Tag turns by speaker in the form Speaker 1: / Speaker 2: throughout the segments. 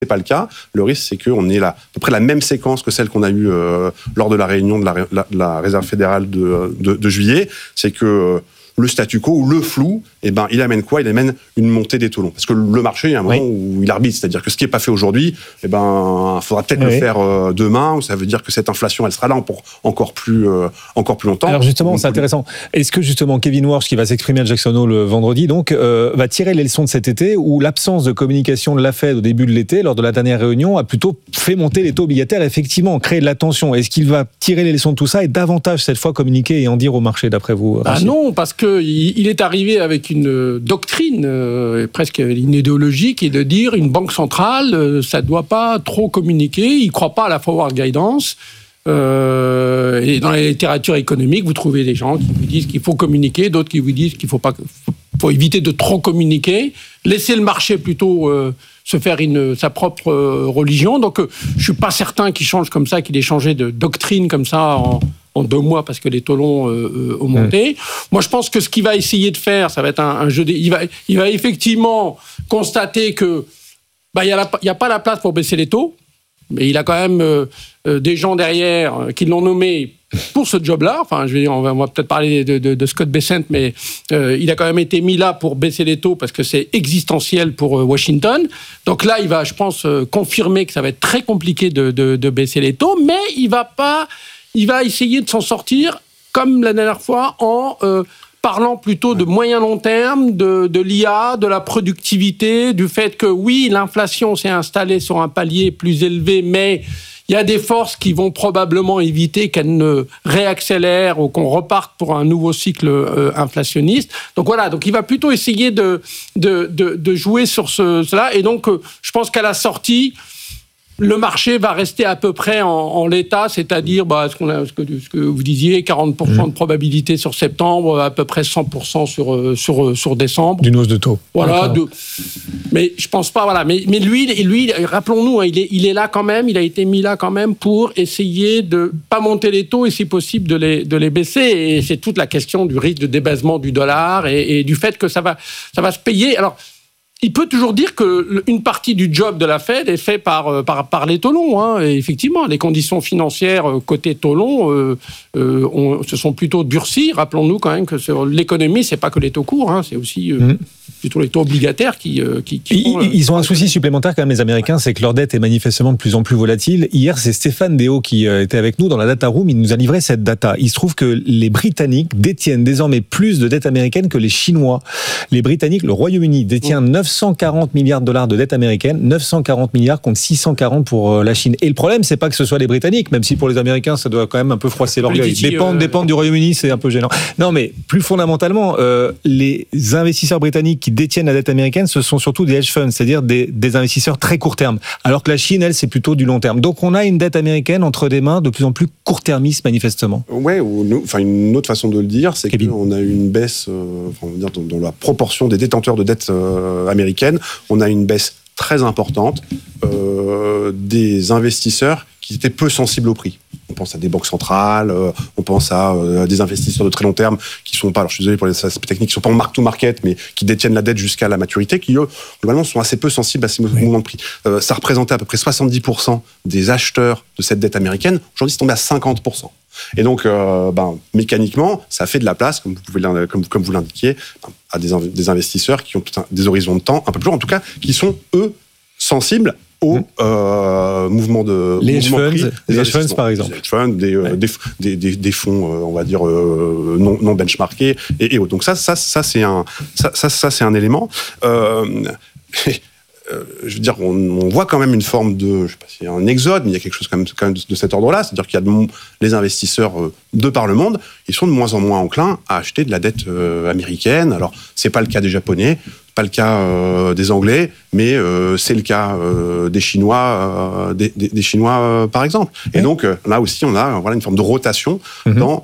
Speaker 1: c'est pas le cas. Le risque, c'est qu'on ait à peu près la même séquence que celle qu'on a eue lors de la réunion de la Réserve fédérale de juillet. C'est que le statu quo ou le flou, il amène quoi ? Il amène une montée des taux longs. Parce que le marché, il y a un moment où il arbitre. C'est-à-dire que ce qui n'est pas fait aujourd'hui, il faudra peut-être le faire demain, ou ça veut dire que cette inflation, elle sera là pour encore plus longtemps.
Speaker 2: Alors justement, c'est intéressant. Est-ce que justement Kevin Warsh, qui va s'exprimer à Jackson Hole le vendredi, donc, va tirer les leçons de cet été, où l'absence de communication de la Fed au début de l'été, lors de la dernière réunion, a plutôt fait monter les taux obligataires, effectivement, créer de la tension. Est-ce qu'il va tirer les leçons de tout ça et davantage, cette fois, communiquer et en dire au marché, d'après vous, Rachid ?
Speaker 3: Non, parce qu'il est arrivé avec une doctrine, presque une idéologie, qui est de dire une banque centrale, ça ne doit pas trop communiquer. Il ne croit pas à la forward guidance. Et dans la littérature économique, vous trouvez des gens qui vous disent qu'il faut communiquer, d'autres qui vous disent qu'il faut éviter de trop communiquer, laisser le marché plutôt se faire sa propre religion. Donc, je ne suis pas certain qu'il change comme ça, qu'il ait changé de doctrine comme ça en 2 mois parce que les taux longs ont monté. Moi, je pense que ce qu'il va essayer de faire, ça va être un jeu. Il va effectivement constater que il y a pas la place pour baisser les taux, mais il a quand même des gens derrière qui l'ont nommé pour ce job-là. Enfin, on va peut-être parler de Scott Bessent, mais il a quand même été mis là pour baisser les taux parce que c'est existentiel pour Washington. Donc là, il va, je pense, confirmer que ça va être très compliqué de baisser les taux, mais il va essayer de s'en sortir, comme la dernière fois, en parlant plutôt de moyen-long terme, de l'IA, de la productivité, du fait que, oui, l'inflation s'est installée sur un palier plus élevé, mais il y a des forces qui vont probablement éviter qu'elle ne réaccélère ou qu'on reparte pour un nouveau cycle inflationniste. Donc voilà, donc il va plutôt essayer de jouer sur cela. Et donc, je pense qu'à la sortie, le marché va rester à peu près en l'état, c'est-à-dire ce que vous disiez, 40% de probabilité sur septembre, à peu près 100% sur décembre.
Speaker 2: D'une hausse de taux.
Speaker 3: Voilà. Mais je pense pas. Voilà. Mais lui, rappelons-nous, il est là quand même. Il a été mis là quand même pour essayer de pas monter les taux et si possible de les baisser. Et c'est toute la question du risque de débaissement du dollar et du fait que ça va se payer. Alors, il peut toujours dire qu'une partie du job de la Fed est fait par les taux longs. Et effectivement, les conditions financières côté taux longs se sont plutôt durcies. Rappelons-nous quand même que sur l'économie, c'est pas que les taux courts, c'est aussi plutôt les taux obligataires qui
Speaker 2: Ils ont un souci supplémentaire quand même, les Américains, c'est que leur dette est manifestement de plus en plus volatile. Hier, c'est Stéphane Déo qui était avec nous dans la data room. Il nous a livré cette data. Il se trouve que les Britanniques détiennent désormais plus de dette américaine que les Chinois. Les Britanniques, le Royaume-Uni détient 940 milliards de dollars de dette américaine, 940 milliards contre 640 pour la Chine. Et le problème, c'est pas que ce soit les Britanniques, même si pour les Américains, ça doit quand même un peu froisser l'orgueil. Dépendre du Royaume-Uni, c'est un peu gênant. Non, mais plus fondamentalement, les investisseurs britanniques qui détiennent la dette américaine, ce sont surtout des hedge funds, c'est-à-dire des investisseurs très court terme. Alors que la Chine, elle, c'est plutôt du long terme. Donc on a une dette américaine entre des mains de plus en plus court-termistes, manifestement.
Speaker 1: Ouais, une autre façon de le dire, c'est qu'on a une baisse, on va dire, dans la proportion des détenteurs de dette américaine, on a une baisse très importante des investisseurs qui étaient peu sensibles au prix. On pense à des banques centrales, on pense à des investisseurs de très long terme qui sont pas, alors je suis désolé pour les aspects techniques, qui sont pas en mark-to-market, mais qui détiennent la dette jusqu'à la maturité, qui eux, globalement, sont assez peu sensibles à ces mouvements de prix. Ça représentait à peu près 70% des acheteurs de cette dette américaine. Aujourd'hui, c'est tombé à 50%. Et donc, mécaniquement, ça fait de la place, comme vous l'indiquiez, à des investisseurs qui ont des horizons de temps un peu plus longs, en tout cas, qui sont, eux, sensibles aux mouvements de
Speaker 2: les hedge funds, par exemple.
Speaker 1: Les hedge funds, des fonds, on va dire, non benchmarkés et autres. Donc ça c'est un élément. Je veux dire, on voit quand même une forme de, je sais pas s'il y a un exode, mais il y a quelque chose quand même de cet ordre-là. C'est-à-dire qu'il y a les investisseurs de par le monde, ils sont de moins en moins enclins à acheter de la dette américaine. Alors, c'est pas le cas des Japonais, pas le cas des Anglais, mais c'est le cas des Chinois, des Chinois par exemple. Et donc là aussi, on a une forme de rotation dans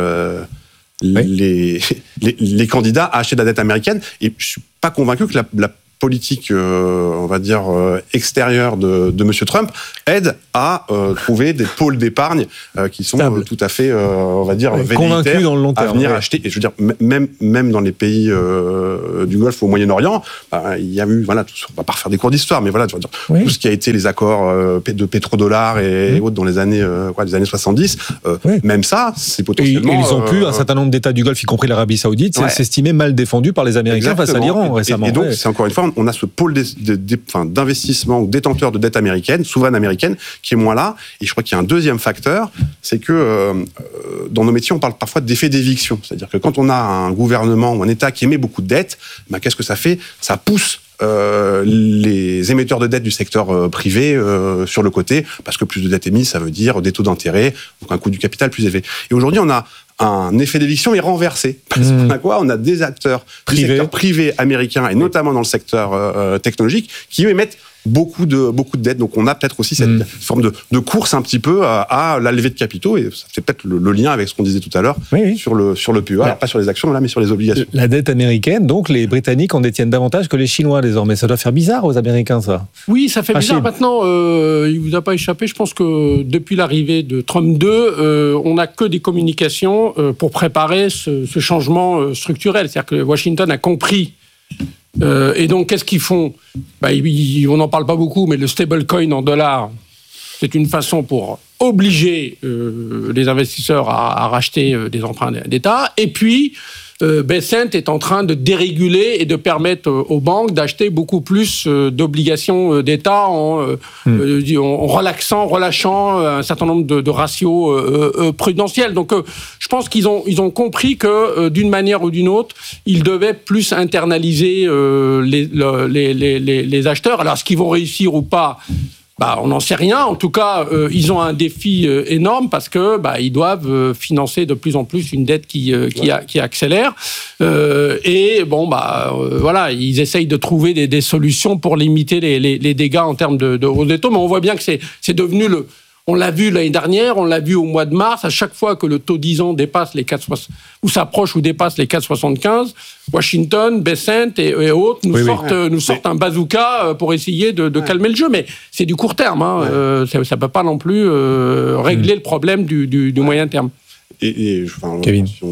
Speaker 1: les candidats à acheter de la dette américaine. Et je suis pas convaincu que la politique, on va dire, extérieure de M. Trump aide à trouver des pôles d'épargne qui sont tout à fait, on va dire,
Speaker 2: convaincus dans le long terme,
Speaker 1: à venir acheter. Et je veux dire, même dans les pays du Golfe ou au Moyen-Orient, il y a eu, voilà, on va pas refaire des cours d'histoire, mais voilà, tu vas dire, tout ce qui a été les accords de pétrodollars et autres dans les années 70, même ça, c'est potentiellement...
Speaker 2: Et ils ont pu, un certain nombre d'États du Golfe, y compris l'Arabie Saoudite, s'estimer mal défendus par les Américains face à l'Iran récemment.
Speaker 1: Et donc, c'est encore une fois, on a ce pôle d'investissement ou détenteur de dette américaine, souveraine américaine, qui est moins là. Et je crois qu'il y a un deuxième facteur, c'est que dans nos métiers, on parle parfois d'effet d'éviction. C'est-à-dire que quand on a un gouvernement ou un État qui émet beaucoup de dettes, qu'est-ce que ça fait ? Ça pousse les émetteurs de dette du secteur privé sur le côté, parce que plus de dettes émises, ça veut dire des taux d'intérêt, donc un coût du capital plus élevé. Et aujourd'hui, on a un effet d'éviction mais renversé. Parce qu'on a quoi ? On a des acteurs du secteur privé américain, et notamment dans le secteur technologique, qui émettent beaucoup de dettes. Donc on a peut-être aussi cette forme de course un petit peu à la levée de capitaux, et ça fait peut-être le lien avec ce qu'on disait tout à l'heure sur le PEA, alors pas sur les actions là, mais sur les obligations.
Speaker 2: La dette américaine, donc les Britanniques en détiennent davantage que les Chinois désormais. Ça doit faire bizarre aux Américains, ça.
Speaker 3: Oui, ça fait bizarre. Maintenant, il vous a pas échappé, je pense que depuis l'arrivée de Trump 2, on n'a que des communications pour préparer ce changement structurel. C'est-à-dire que Washington a compris. Et donc, qu'est-ce qu'ils font ? On n'en parle pas beaucoup, mais le stablecoin en dollars, c'est une façon pour obliger les investisseurs à racheter des emprunts d'État. Et puis, Bessent est en train de déréguler et de permettre aux banques d'acheter beaucoup plus d'obligations d'État en relâchant un certain nombre de ratios prudentiels. Donc, je pense qu'ils ont compris que, d'une manière ou d'une autre, ils devaient plus internaliser les acheteurs. Alors, est-ce qu'ils vont réussir ou pas ? On n'en sait rien. En tout cas, ils ont un défi énorme parce que ils doivent financer de plus en plus une dette qui accélère. Voilà, ils essayent de trouver des solutions pour limiter les dégâts en termes de hausse des taux. Mais on voit bien que c'est devenu on l'a vu l'année dernière, on l'a vu au mois de mars, à chaque fois que le taux 10 ans dépasse les 4,60 ou s'approche ou dépasse les 4,75, Washington, Bessent et autres nous sortent un bazooka pour essayer de calmer le jeu. Mais c'est du court terme, ça ne peut pas non plus régler le problème du moyen terme.
Speaker 2: Kevin.
Speaker 1: Si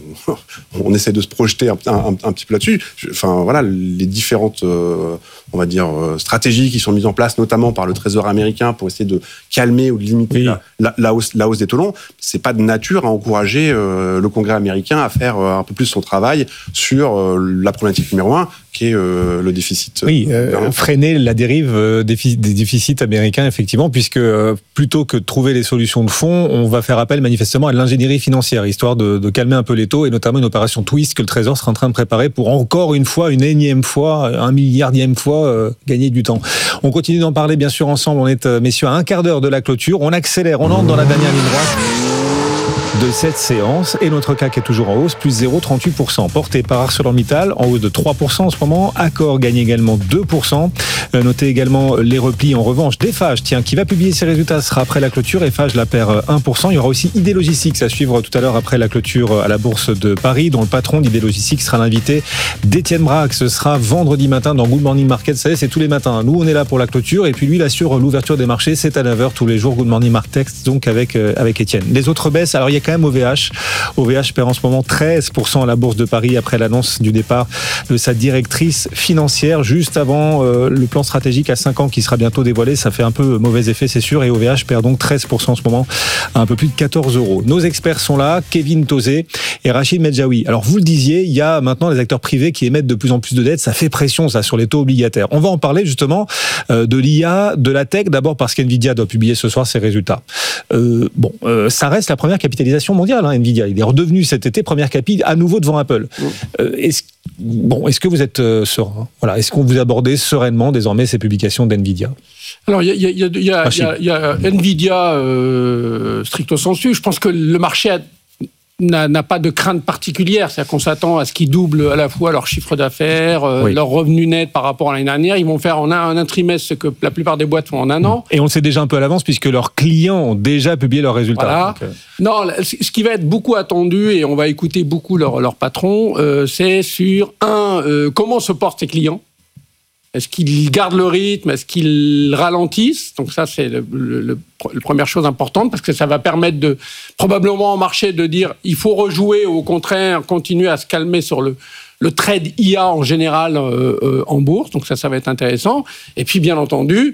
Speaker 1: on essaie de se projeter un petit peu là-dessus, voilà, les différentes on va dire stratégies qui sont mises en place, notamment par le Trésor américain pour essayer de calmer ou de limiter la hausse des taux longs, c'est pas de nature à encourager le Congrès américain à faire un peu plus son travail sur la problématique numéro 1, qui est le déficit.
Speaker 2: Freiner la dérive des déficits américains, effectivement, puisque plutôt que de trouver les solutions de fond, on va faire appel manifestement à de l'ingénierie financière, histoire de calmer un peu les taux, et notamment une opération twist que le Trésor sera en train de préparer pour encore une fois, une énième fois, un milliardième fois, gagner du temps. On continue d'en parler, bien sûr, ensemble. On est, messieurs, à un quart d'heure de la clôture. On accélère, on entre dans la dernière ligne droite de cette séance, et notre CAC est toujours en hausse, plus 0,38%, porté par ArcelorMittal en hausse de 3% en ce moment. Accor gagne également 2%. Notez également les replis en revanche d'Eiffage, qui va publier ses résultats, sera après la clôture. Eiffage la perd 1%. Il y aura aussi ID Logistics à suivre tout à l'heure après la clôture à la Bourse de Paris, dont le patron d'ID Logistics sera l'invité d'Étienne Braque. Ce sera vendredi matin dans Good Morning Market. Vous savez, c'est tous les matins. Nous, on est là pour la clôture, et puis lui, il assure l'ouverture des marchés. C'est à 9h tous les jours. Good Morning Market, donc avec Étienne. Les autres baisses, alors il y a quand même OVH. OVH perd en ce moment 13% à la Bourse de Paris après l'annonce du départ de sa directrice financière juste avant le plan stratégique à 5 ans qui sera bientôt dévoilé. Ça fait un peu mauvais effet, c'est sûr, et OVH perd donc 13% en ce moment à un peu plus de 14 €. Nos experts sont là, Kevin Tauzé et Rachid Medjaoui. Alors vous le disiez, il y a maintenant des acteurs privés qui émettent de plus en plus de dettes. Ça fait pression, ça, sur les taux obligataires. On va en parler justement de l'IA, de la tech, d'abord parce qu'NVIDIA doit publier ce soir ses résultats. Ça reste la première capitalisation mondiale, NVIDIA. Il est redevenu cet été première capi à nouveau devant Apple. Est-ce que vous êtes serein ? Voilà, est-ce qu'on vous abordez sereinement désormais ces publications d'NVIDIA ?
Speaker 3: Alors, il y a NVIDIA stricto sensu. Je pense que le marché n'a pas de crainte particulière. C'est-à-dire qu'on s'attend à ce qu'ils doublent à la fois leur chiffre d'affaires, leur revenu net par rapport à l'année dernière. Ils vont faire en un trimestre ce que la plupart des boîtes font en un an.
Speaker 2: Et on le sait déjà un peu à l'avance puisque leurs clients ont déjà publié leurs résultats.
Speaker 3: Voilà. Non, ce qui va être beaucoup attendu, et on va écouter beaucoup leur patron, c'est sur comment se portent ces clients. Est-ce qu'ils gardent le rythme? Est-ce qu'ils ralentissent? Donc ça, c'est la première chose importante, parce que ça va permettre probablement au marché de dire il faut rejouer, ou au contraire continuer à se calmer sur le trade IA en général en bourse. Donc ça va être intéressant. Et puis bien entendu,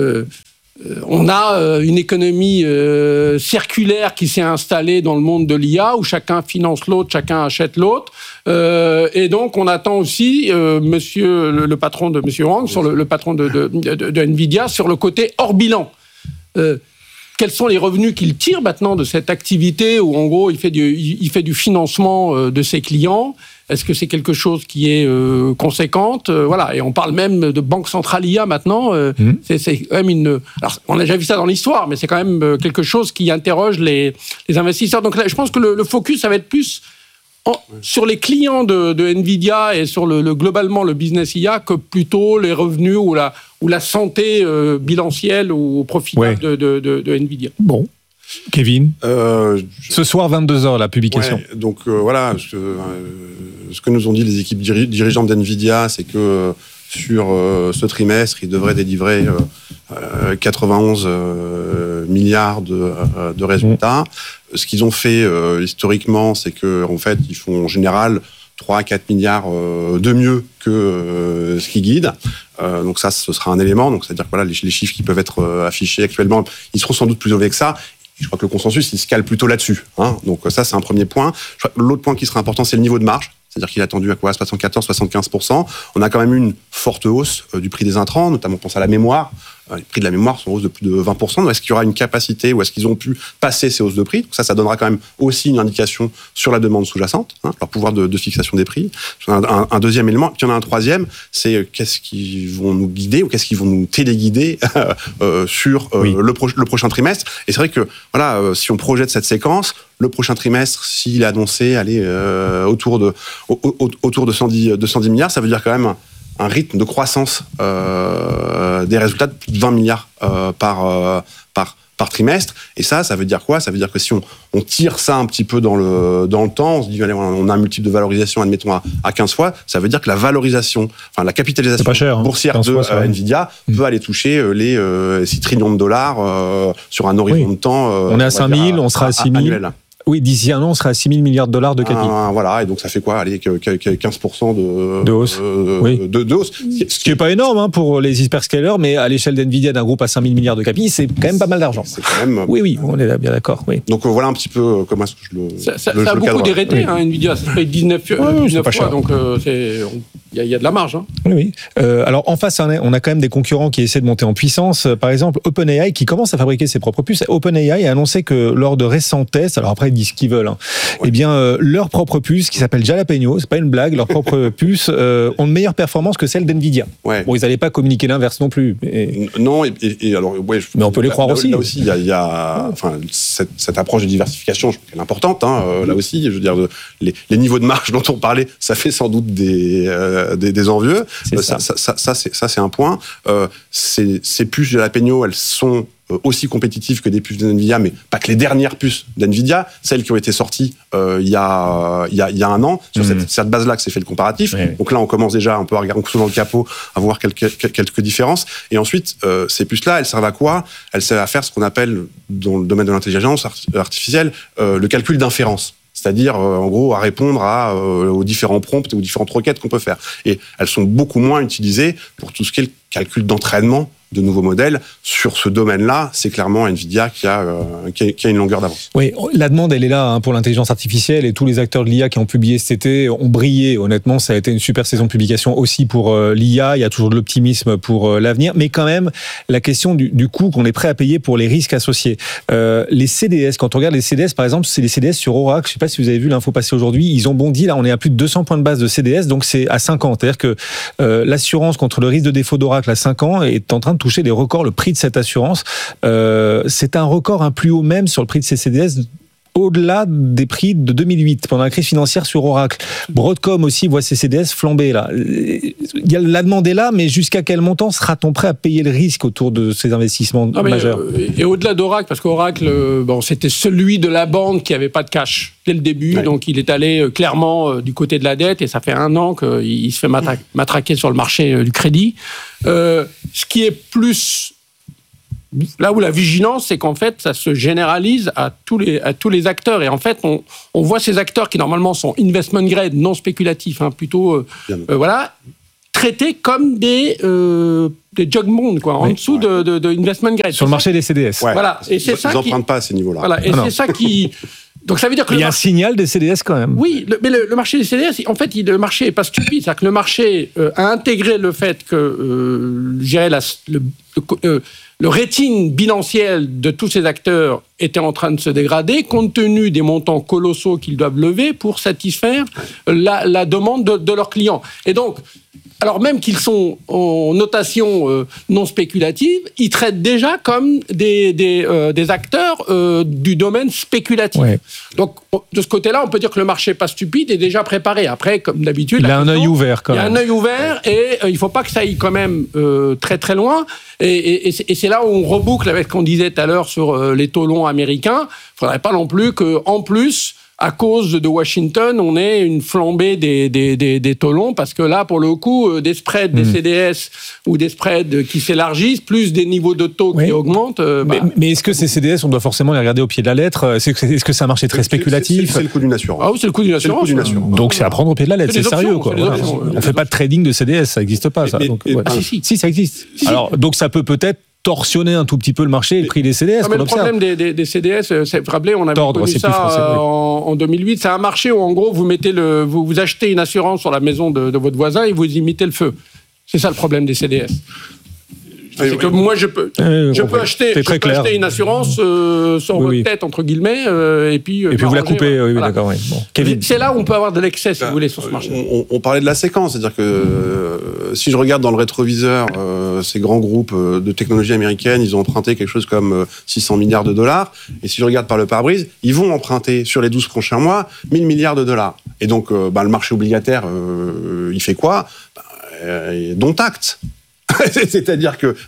Speaker 3: on a une économie circulaire qui s'est installée dans le monde de l'IA, où chacun finance l'autre, chacun achète l'autre. Et donc, on attend aussi le patron de Monsieur Wang, sur le patron de Nvidia, sur le côté hors bilan. Quels sont les revenus qu'il tire maintenant de cette activité où, en gros, il fait du financement de ses clients? Est-ce que c'est quelque chose qui est conséquente? Voilà, et on parle même de banque centrale IA maintenant. C'est quand même alors, on a déjà vu ça dans l'histoire, mais c'est quand même quelque chose qui interroge les investisseurs. Donc là, je pense que le focus, ça va être plus sur les clients de Nvidia et sur globalement le business IA, que plutôt les revenus ou la santé bilancielle ou profitable de Nvidia.
Speaker 2: Bon. Kevin, ce soir 22h la publication.
Speaker 1: Ouais, donc voilà, ce que nous ont dit les équipes dirigeantes d'Nvidia, c'est que sur ce trimestre, ils devraient délivrer 91 milliards de résultats. Ce qu'ils ont fait historiquement, c'est qu'en fait, ils font en général 3 à 4 milliards de mieux que ce qui guide. Donc ça, ce sera un élément. Donc c'est-à-dire que voilà, les chiffres qui peuvent être affichés actuellement, ils seront sans doute plus élevés que ça. Je crois que le consensus, il se cale plutôt là-dessus. Donc ça, c'est un premier point. L'autre point qui sera important, c'est le niveau de marge. C'est-à-dire qu'il est attendu à quoi? 74-75%. On a quand même eu une forte hausse du prix des intrants, notamment on pense à la mémoire. Les prix de la mémoire sont en hausse de plus de 20%. Donc est-ce qu'il y aura une capacité, ou est-ce qu'ils ont pu passer ces hausses de prix? Donc ça donnera quand même aussi une indication sur la demande sous-jacente, leur pouvoir de fixation des prix. Un deuxième élément. Puis il y en a un troisième, c'est qu'est-ce qu'ils vont nous guider, ou qu'est-ce qu'ils vont nous téléguider sur le prochain trimestre. Et c'est vrai que voilà, si on projette cette séquence, le prochain trimestre, s'il est annoncé autour de 110 milliards, ça veut dire quand même un rythme de croissance des résultats de plus de 20 milliards par trimestre. Et ça veut dire quoi? Ça veut dire que si on tire ça un petit peu dans le temps, on se dit, allez, on a un multiple de valorisation, admettons, à 15 fois, ça veut dire que la valorisation, enfin la capitalisation
Speaker 2: cher,
Speaker 1: boursière de Nvidia peut aller toucher les 6 trillions de dollars sur un horizon de temps.
Speaker 2: On est à 5 000, on sera à 6 000. Oui, d'ici un an, on sera à 6 000 milliards de dollars de capi.
Speaker 1: Voilà, et donc ça fait quoi? Allez, 15% de
Speaker 2: hausse.
Speaker 1: De hausse.
Speaker 2: Ce qui n'est pas énorme pour les hyperscalers, mais à l'échelle d'Nvidia, d'un groupe à 5 000 milliards de capi, c'est quand même pas mal d'argent.
Speaker 1: C'est quand même...
Speaker 2: Oui, on est là, bien d'accord. Oui.
Speaker 1: Donc voilà un petit peu comment est-ce que je le...
Speaker 3: Ça a beaucoup dérété, Nvidia. Ça fait 19 fois, donc il y a de la marge.
Speaker 2: Oui. Alors en face, on a quand même des concurrents qui essaient de monter en puissance. Par exemple, OpenAI, qui commence à fabriquer ses propres puces. OpenAI a annoncé que lors de récents tests, alors après, ils disent ce qu'ils veulent, eh bien, leur propre puce, qui s'appelle Jalapeno, c'est pas une blague, leur propre puce, ont de meilleures performances que celles d'Nvidia. Ouais. Bon, ils n'allaient pas communiquer l'inverse non plus.
Speaker 1: Non, et alors,
Speaker 2: mais on peut les croire aussi.
Speaker 1: Là aussi, il y a cette approche de diversification, je trouve qu'elle est importante. Là aussi, je veux dire, les niveaux de marge dont on parlait, ça fait sans doute des envieux. Ça, c'est un point. Ces puces Jalapeno, elles sont aussi compétitives que des puces d'Nvidia, mais pas que les dernières puces d'Nvidia, celles qui ont été sorties il y a un an, sur cette base-là que s'est fait le comparatif. Oui. Donc là, on commence déjà un peu à regarder dans le capot, à voir quelques différences. Et ensuite, ces puces-là, elles servent à quoi? Elles servent à faire ce qu'on appelle, dans le domaine de l'intelligence artificielle, le calcul d'inférence. C'est-à-dire, en gros, à répondre aux différents prompts, aux différentes requêtes qu'on peut faire. Et elles sont beaucoup moins utilisées pour tout ce qui est le calcul d'entraînement de nouveaux modèles. Sur ce domaine-là, c'est clairement Nvidia qui a une longueur d'avance.
Speaker 2: Oui, la demande, elle est là pour l'intelligence artificielle, et tous les acteurs de l'IA qui ont publié cet été ont brillé. Honnêtement, ça a été une super saison de publication aussi pour l'IA. Il y a toujours de l'optimisme pour l'avenir. Mais quand même, la question du coût qu'on est prêt à payer pour les risques associés. Les CDS, quand on regarde les CDS, par exemple, c'est les CDS sur Oracle. Je ne sais pas si vous avez vu l'info passer aujourd'hui. Ils ont bondi. Là, on est à plus de 200 points de base de CDS. Donc, c'est à 5 ans. C'est-à-dire que l'assurance contre le risque de défaut d'Oracle à 5 ans est en train de toucher des records. Le prix de cette assurance, c'est un record, un plus haut même sur le prix de ces CDS au-delà des prix de 2008, pendant la crise financière sur Oracle. Broadcom aussi voit ses CDS flamber là. La demande est là, mais jusqu'à quel montant sera-t-on prêt à payer le risque autour de ces investissements majeurs ?
Speaker 3: Et au-delà d'Oracle, parce qu'Oracle, c'était celui de la banque qui n'avait pas de cash dès le début, donc il est allé clairement du côté de la dette, et ça fait 1 an qu'il se fait matraquer sur le marché du crédit. Ce qui est plus... Là où la vigilance, c'est qu'en fait, ça se généralise à tous les acteurs. Et en fait, on voit ces acteurs qui, normalement, sont investment grade, non spéculatifs, plutôt, traités comme des jug bonds, quoi, en dessous de investment grade.
Speaker 2: Sur le marché des CDS.
Speaker 1: Ouais.
Speaker 3: Voilà. Et c'est ça
Speaker 1: ils n'empruntent pas à ces niveaux-là.
Speaker 3: Voilà. Et c'est ça qui... Donc ça veut dire que
Speaker 2: il y a un signal des CDS quand même.
Speaker 3: Oui, mais le marché des CDS, en fait, le marché n'est pas stupide. C'est-à-dire que le marché a intégré le fait que, je dirais, le rating bilanciel de tous ces acteurs était en train de se dégrader compte tenu des montants colossaux qu'ils doivent lever pour satisfaire la demande de leurs clients. Et donc, alors même qu'ils sont en notation non spéculative, ils traitent déjà comme des acteurs du domaine spéculatif. Ouais. Donc, de ce côté-là, on peut dire que le marché n'est pas stupide et déjà préparé. Après, comme d'habitude...
Speaker 2: Il a un œil ouvert quand même.
Speaker 3: Il y a un œil ouvert et il ne faut pas que ça aille quand même très très loin. Et c'est là où on reboucle avec ce qu'on disait tout à l'heure sur les taux longs américains. Il ne faudrait pas non plus qu'en plus... à cause de Washington, on ait une flambée des taux longs, parce que là, pour le coup, des spreads des CDS ou des spreads qui s'élargissent, plus des niveaux de taux qui augmentent...
Speaker 2: Mais est-ce que ces CDS, on doit forcément les regarder au pied de la lettre ? Est-ce que c'est un marché très spéculatif ?
Speaker 1: C'est le coût d'une assurance.
Speaker 3: Ah oui, c'est le coût d'une assurance.
Speaker 2: Donc c'est à prendre au pied de la lettre, c'est sérieux, quoi. On ne fait pas de trading de CDS, ça n'existe pas, ça. Si, ça existe. Alors, donc ça peut-être torsionner un tout petit peu le marché et le prix des CDS.
Speaker 3: Non, mais le problème des CDS, c'est rappelé, on avait connu ça en 2008. C'est un marché où, en gros, vous achetez une assurance sur la maison de votre voisin et vous imitez le feu. C'est ça le problème des CDS. C'est que moi, je peux acheter une assurance sur votre tête, entre guillemets, et puis
Speaker 2: vous la coupez. Oui, d'accord. Oui. Bon.
Speaker 3: Kevin. C'est là où on peut avoir de l'excès, si vous voulez, sur ce marché.
Speaker 1: On parlait de la séquence, c'est-à-dire que si je regarde dans le rétroviseur ces grands groupes de technologie américaine, ils ont emprunté quelque chose comme 600 milliards de dollars, et si je regarde par le pare-brise, ils vont emprunter sur les 12 prochains mois 1000 milliards de dollars. Et donc, le marché obligataire, il fait quoi ? Dont acte. C'est-à-dire que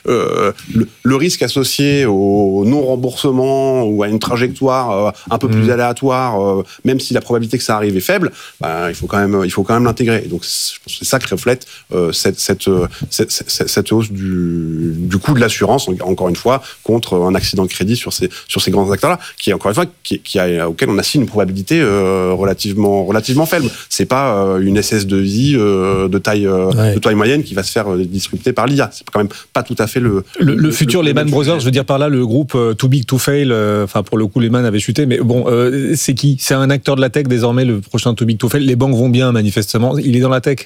Speaker 1: le risque associé au non-remboursement ou à une trajectoire un peu plus aléatoire, même si la probabilité que ça arrive est faible, il faut quand même l'intégrer. Et donc je pense que c'est ça qui reflète cette hausse du coût de l'assurance, encore une fois, contre un accident de crédit sur ces grands acteurs-là, qui est encore une fois auquel on assigne une probabilité relativement faible. C'est pas une SS2I de taille moyenne qui va se faire disrupter par l'IA. C'est quand même pas tout à fait le
Speaker 2: futur Lehman Brothers, je veux dire par là le groupe Too Big to Fail, pour le coup Lehman avait chuté, mais bon, c'est qui ? C'est un acteur de la tech désormais, le prochain Too Big to Fail. Les banques vont bien manifestement, il est dans la tech.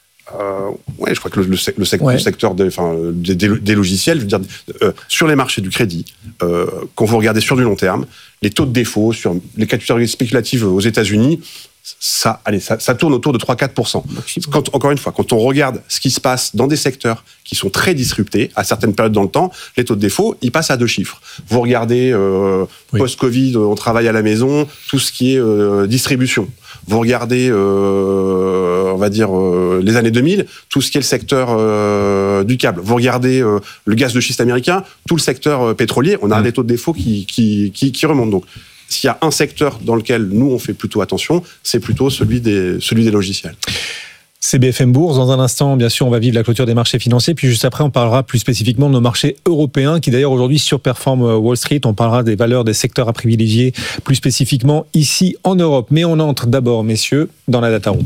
Speaker 1: Je crois que le secteur des logiciels, je veux dire, sur les marchés du crédit, quand vous regardez sur du long terme, les taux de défaut sur les catégories spéculatives aux États-Unis, ça tourne autour de 3-4%. Encore une fois, quand on regarde ce qui se passe dans des secteurs qui sont très disruptés à certaines périodes dans le temps, les taux de défaut, ils passent à 2 chiffres. Vous regardez post-Covid, on travaille à la maison, tout ce qui est distribution. Vous regardez, on va dire, les années 2000, tout ce qui est le secteur du câble. Vous regardez le gaz de schiste américain, tout le secteur pétrolier, on a des taux de défaut qui remontent. Donc, s'il y a un secteur dans lequel nous, on fait plutôt attention, c'est plutôt celui des logiciels.
Speaker 2: C'est BFM Bourse. Dans un instant, bien sûr, on va vivre la clôture des marchés financiers. Puis juste après, on parlera plus spécifiquement de nos marchés européens qui, d'ailleurs, aujourd'hui surperforment Wall Street. On parlera des valeurs des secteurs à privilégier plus spécifiquement ici en Europe. Mais on entre d'abord, messieurs, dans la data room.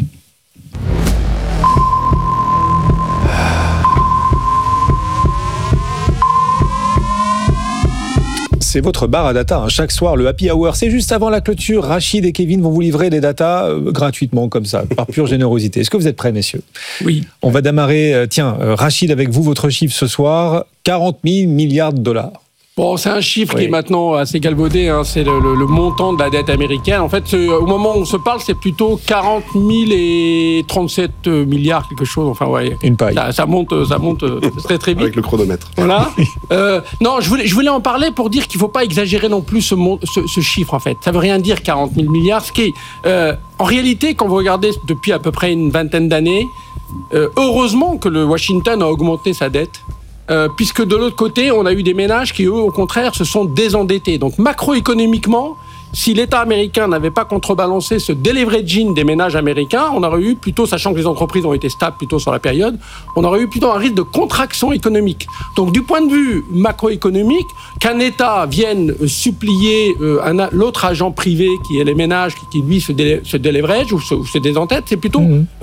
Speaker 2: C'est votre bar à data. Chaque soir, le happy hour, c'est juste avant la clôture. Rachid et Kevin vont vous livrer des datas gratuitement, comme ça, par pure générosité. Est-ce que vous êtes prêts, messieurs ?
Speaker 3: Oui.
Speaker 2: On va démarrer, Rachid, avec vous, votre chiffre ce soir, 40 000 milliards de dollars.
Speaker 3: Bon, c'est un chiffre qui est maintenant assez galvaudé, hein. C'est le montant de la dette américaine. En fait, au moment où on se parle, c'est plutôt 40 000 et 37 milliards, quelque chose. Enfin, ouais.
Speaker 2: Une paille.
Speaker 3: Ça monte très très vite.
Speaker 1: Avec le chronomètre.
Speaker 3: Voilà. Non, je voulais en parler pour dire qu'il ne faut pas exagérer non plus ce chiffre, en fait. Ça ne veut rien dire 40 000 milliards. Ce qui est, en réalité, quand vous regardez depuis à peu près une vingtaine d'années, heureusement que le Washington a augmenté sa dette. Puisque de l'autre côté, on a eu des ménages qui, eux, au contraire, se sont désendettés. Donc, macroéconomiquement, si l'État américain n'avait pas contrebalancé ce deleveraging des ménages américains, on aurait eu plutôt, sachant que les entreprises ont été stables plutôt sur la période, on aurait eu plutôt un risque de contraction économique. Donc, du point de vue macroéconomique, qu'un État vienne supplier l'autre agent privé, qui est les ménages, qui lui se deleverage ou se désendette, c'est plutôt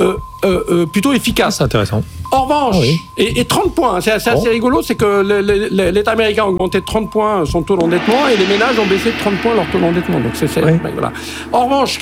Speaker 3: efficace.
Speaker 2: C'est intéressant.
Speaker 3: En revanche, et 30 points, c'est assez rigolo, c'est que l'État américain a augmenté de 30 points son taux d'endettement et les ménages ont baissé de 30 points leur taux d'endettement. Donc voilà. En revanche,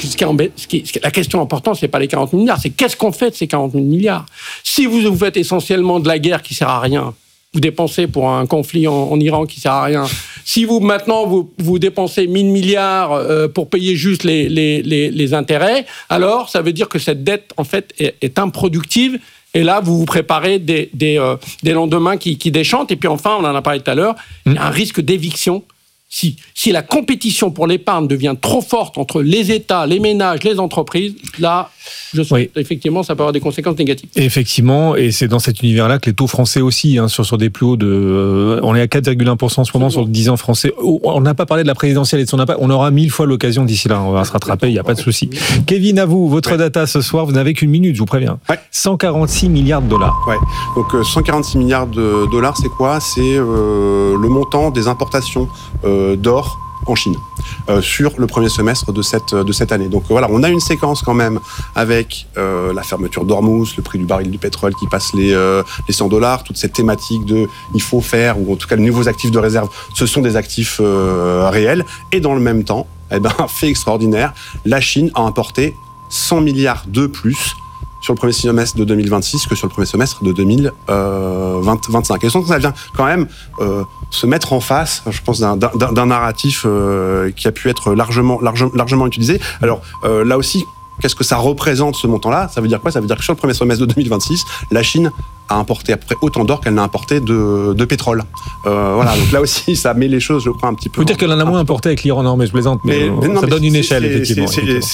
Speaker 3: la question importante, c'est pas les 40 000 milliards, c'est qu'est-ce qu'on fait de ces 40 000 milliards ? Si vous faites essentiellement de la guerre qui sert à rien, vous dépensez pour un conflit en Iran qui sert à rien. Si maintenant vous dépensez 1 000 milliards pour payer juste les intérêts, alors ça veut dire que cette dette en fait est improductive. Et là, vous vous préparez des lendemains qui déchantent. Et puis enfin, on en a parlé tout à l'heure, il y a un risque d'éviction. Si la compétition pour l'épargne devient trop forte entre les États, les ménages, les entreprises, là, effectivement, ça peut avoir des conséquences négatives.
Speaker 2: Effectivement, et c'est dans cet univers-là que les taux français aussi, sur des plus hauts de... on est à 4,1% en ce moment sur le 10 ans français. On n'a pas parlé de la présidentielle et de son impact. On aura 1000 fois l'occasion d'ici là. On va se rattraper, il n'y a pas de souci. Kevin, à vous, votre data ce soir, vous n'avez qu'une minute, je vous préviens. 146 milliards de dollars.
Speaker 1: Ouais. Donc 146 milliards de dollars, c'est quoi ? C'est le montant des importations d'or en Chine sur le premier semestre de cette année. Donc voilà, on a une séquence quand même avec la fermeture d'Ormuz, le prix du baril du pétrole qui passe les $100, toute cette thématique de il faut faire, ou en tout cas les nouveaux actifs de réserve, ce sont des actifs réels. Et dans le même temps, fait extraordinaire, la Chine a importé 100 milliards de plus sur le premier semestre de 2026 que sur le premier semestre de 2025. Et donc ça vient quand même se mettre en face, je pense, d'un narratif qui a pu être largement utilisé. Alors là aussi, qu'est-ce que ça représente ce montant-là ? Ça veut dire quoi ? Ça veut dire que sur le premier semestre de 2026, la Chine a importé à peu près autant d'or qu'elle n'a importé de pétrole. Voilà, donc là aussi, ça met les choses, je crois, un petit peu...
Speaker 2: Faut dire qu'elle en a moins importé avec l'Iran, non, mais je plaisante, mais ça donne une échelle, effectivement.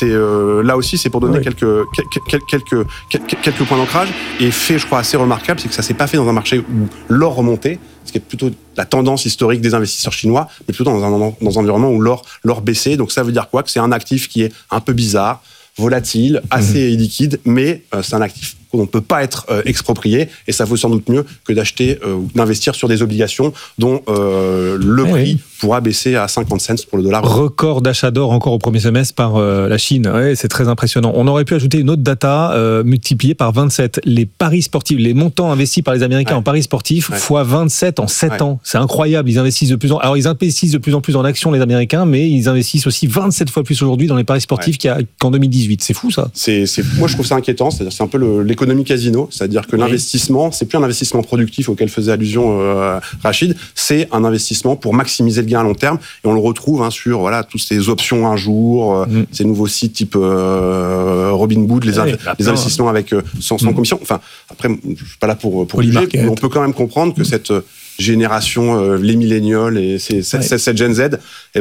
Speaker 1: Là aussi, c'est pour donner quelques points d'ancrage. Et fait, je crois, assez remarquable, c'est que ça s'est pas fait dans un marché où l'or remontait, ce qui est plutôt la tendance historique des investisseurs chinois, mais plutôt dans un environnement où l'or baissait. Donc ça veut dire quoi ? Que c'est un actif qui est un peu bizarre, volatile, assez liquide, mais c'est un actif qu'on ne peut pas être exproprié, et ça vaut sans doute mieux que d'acheter ou d'investir sur des obligations dont le prix pourra baisser à 50 cents pour le dollar.
Speaker 2: Record d'achat d'or encore au premier semestre par la Chine. Ouais, c'est très impressionnant. On aurait pu ajouter une autre data multipliée par 27. Les paris sportifs, les montants investis par les Américains en paris sportifs, fois 27 en 7 ans. C'est incroyable. Ils investissent de plus en plus en actions, les Américains, mais ils investissent aussi 27 fois plus aujourd'hui dans les paris sportifs qu'en 2018. C'est fou, ça.
Speaker 1: Moi, je trouve ça inquiétant. C'est un peu l'économie casino. C'est-à-dire que l'investissement, c'est plus un investissement productif auquel faisait allusion Rachid. C'est un investissement pour maximiser le gain à long terme, et on le retrouve sur toutes ces options un jour, ces nouveaux sites type Robinhood, les investissements avec sans commission. Enfin, après, je suis pas là pour juger, mais on peut quand même comprendre que cette génération, les millénials et cette Gen Z,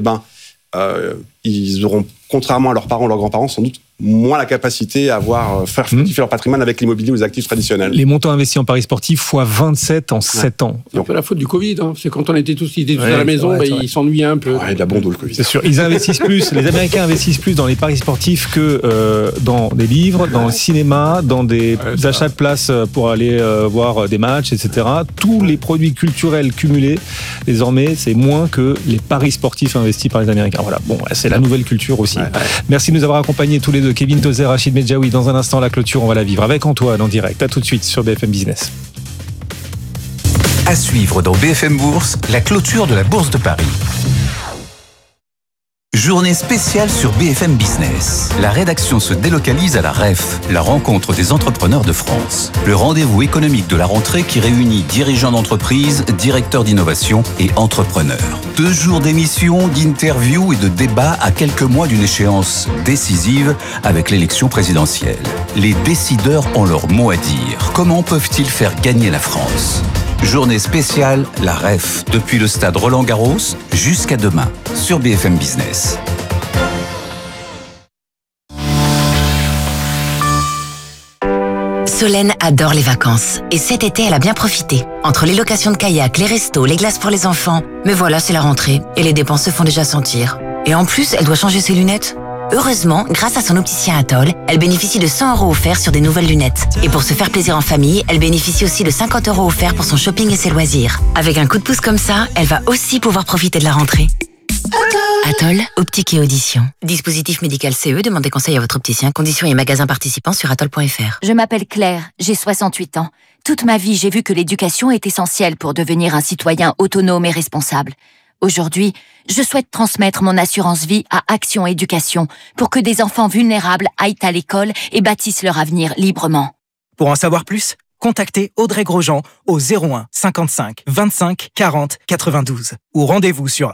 Speaker 1: ils auront, contrairement à leurs parents, leurs grands-parents, sans doute moins la capacité à faire fructifier leur patrimoine avec l'immobilier ou les actifs traditionnels.
Speaker 2: Les montants investis en paris sportifs fois 27 en 7 ans.
Speaker 3: C'est un peu la faute du Covid. C'est quand on était tous à la maison, ils s'ennuyaient un peu.
Speaker 1: Il a bon dos le Covid.
Speaker 2: C'est sûr. Ils investissent plus. Les Américains investissent plus dans les paris sportifs que dans des livres, dans le cinéma, dans des achats de places pour aller voir des matchs, etc. Tous les produits culturels cumulés, désormais, c'est moins que les paris sportifs investis par les Américains. Voilà. Bon, c'est la nouvelle culture aussi. Merci de nous avoir accompagnés tous les deux. Kevin Tozer, Rachid Medjaoui. Dans un instant, la clôture, on va la vivre avec Antoine en direct. À tout de suite sur BFM Business.
Speaker 4: À suivre dans BFM Bourse, la clôture de la Bourse de Paris.
Speaker 5: Journée spéciale sur BFM Business. La rédaction se délocalise à la REF, la rencontre des entrepreneurs de France. Le rendez-vous économique de la rentrée qui réunit dirigeants d'entreprise, directeurs d'innovation et entrepreneurs. 2 jours d'émissions, d'interviews et de débats à quelques mois d'une échéance décisive avec l'élection présidentielle. Les décideurs ont leur mot à dire. Comment peuvent-ils faire gagner la France ? Journée spéciale, la REF, depuis le stade Roland-Garros jusqu'à demain, sur BFM Business.
Speaker 6: Solène adore les vacances. Et cet été, elle a bien profité. Entre les locations de kayak, les restos, les glaces pour les enfants. Mais voilà, c'est la rentrée. Et les dépenses se font déjà sentir. Et en plus, elle doit changer ses lunettes. Heureusement, grâce à son opticien Atoll, elle bénéficie de 100 € offerts sur des nouvelles lunettes. Et pour se faire plaisir en famille, elle bénéficie aussi de 50 € offerts pour son shopping et ses loisirs. Avec un coup de pouce comme ça, elle va aussi pouvoir profiter de la rentrée. Atoll, optique et audition. Dispositif médical CE, demandez conseil à votre opticien. Conditions et magasins participants sur atoll.fr.
Speaker 7: Je m'appelle Claire, j'ai 68 ans. Toute ma vie, j'ai vu que l'éducation est essentielle pour devenir un citoyen autonome et responsable. Aujourd'hui, je souhaite transmettre mon assurance vie à Action Éducation pour que des enfants vulnérables aillent à l'école et bâtissent leur avenir librement.
Speaker 8: Pour en savoir plus, contactez Audrey Grosjean au 01 55 25 40 92 ou rendez-vous sur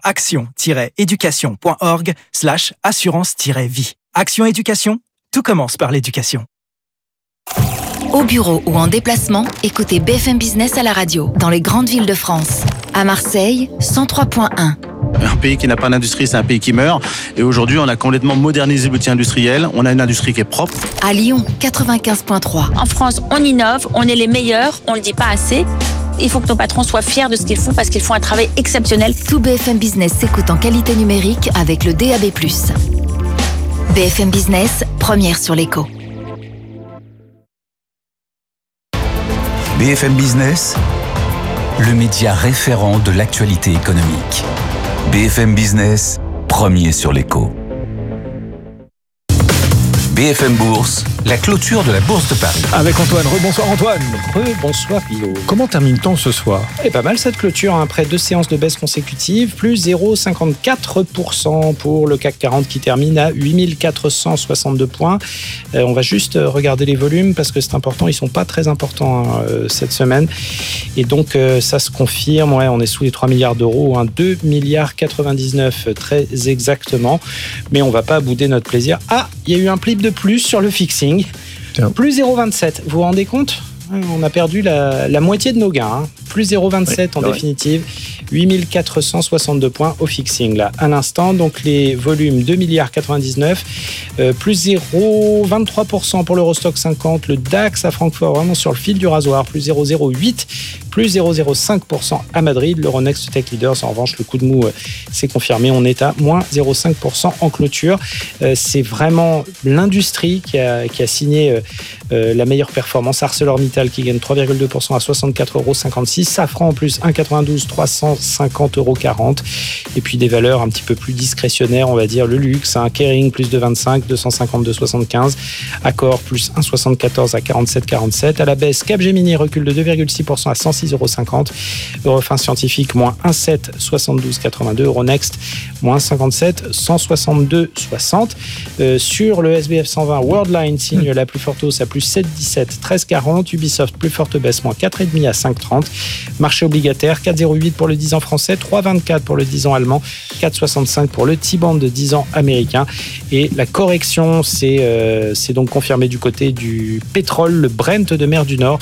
Speaker 8: action-éducation.org/assurance-vie. Action Éducation, tout commence par l'éducation.
Speaker 6: Au bureau ou en déplacement, écoutez BFM Business à la radio, dans les grandes villes de France. À Marseille, 103.1.
Speaker 9: Un pays qui n'a pas d'industrie, c'est un pays qui meurt. Et aujourd'hui, on a complètement modernisé l'outil industriel. On a une industrie qui est propre.
Speaker 6: À Lyon, 95.3.
Speaker 10: En France, on innove, on est les meilleurs, on le dit pas assez. Il faut que nos patrons soient fiers de ce qu'ils font parce qu'ils font un travail exceptionnel.
Speaker 6: Tout BFM Business s'écoute en qualité numérique avec le DAB+. BFM Business, première sur l'écho.
Speaker 5: BFM Business, le média référent de l'actualité économique. BFM Business, premier sur l'écho. BFM Bourse, la clôture de la Bourse de Paris.
Speaker 2: Avec Antoine. Rebonsoir Antoine.
Speaker 11: Bonsoir Guillaume.
Speaker 2: Comment termine-t-on ce soir ?
Speaker 11: Pas mal cette clôture, après 2 séances de baisse consécutives, plus 0,54% pour le CAC 40 qui termine à 8462 points. On va juste regarder les volumes parce que c'est important, ils sont pas très importants cette semaine. Et donc ça se confirme, on est sous les 3 milliards d'euros, 2 milliards 99 très exactement. Mais on va pas bouder notre plaisir. Il y a eu un pli de plus sur le fixing, plus 0,27. Vous vous rendez compte ? On a perdu la moitié de nos gains, plus 0,27 en définitive, 8462 points au fixing là à l'instant. Donc les volumes 2 milliards 99, plus 0,23% pour l'Eurostock 50, le DAX à Francfort vraiment sur le fil du rasoir, plus 0,08, plus 0,05% à Madrid. L'Euronext Tech Leaders, en revanche, le coup de mou s'est confirmé. On est à moins 0,5% en clôture. C'est vraiment l'industrie qui a signé la meilleure performance. ArcelorMittal qui gagne 3,2% à 64,56 €. Safran en plus 1,92, 350,40 €. Et puis des valeurs un petit peu plus discrétionnaires, on va dire le luxe. Kering plus de 25, 252,75. Accor plus 1,74 à 47,47. À la baisse, Capgemini recule de 2,6% à 106,50 €. Eurofins Scientifique moins 1,7, 72,82. Euronext moins 57, 162,60. Sur le SBF 120, Worldline signe la plus forte hausse à plus 7,17, 13,40. Ubisoft plus forte baisse, moins 4,5 à 5,30. Marché obligataire, 4,08 pour le 10 ans français, 3,24 pour le 10 ans allemand, 4,65 pour le T-band de 10 ans américain. Et la correction, c'est donc confirmé du côté du pétrole, le Brent de mer du Nord,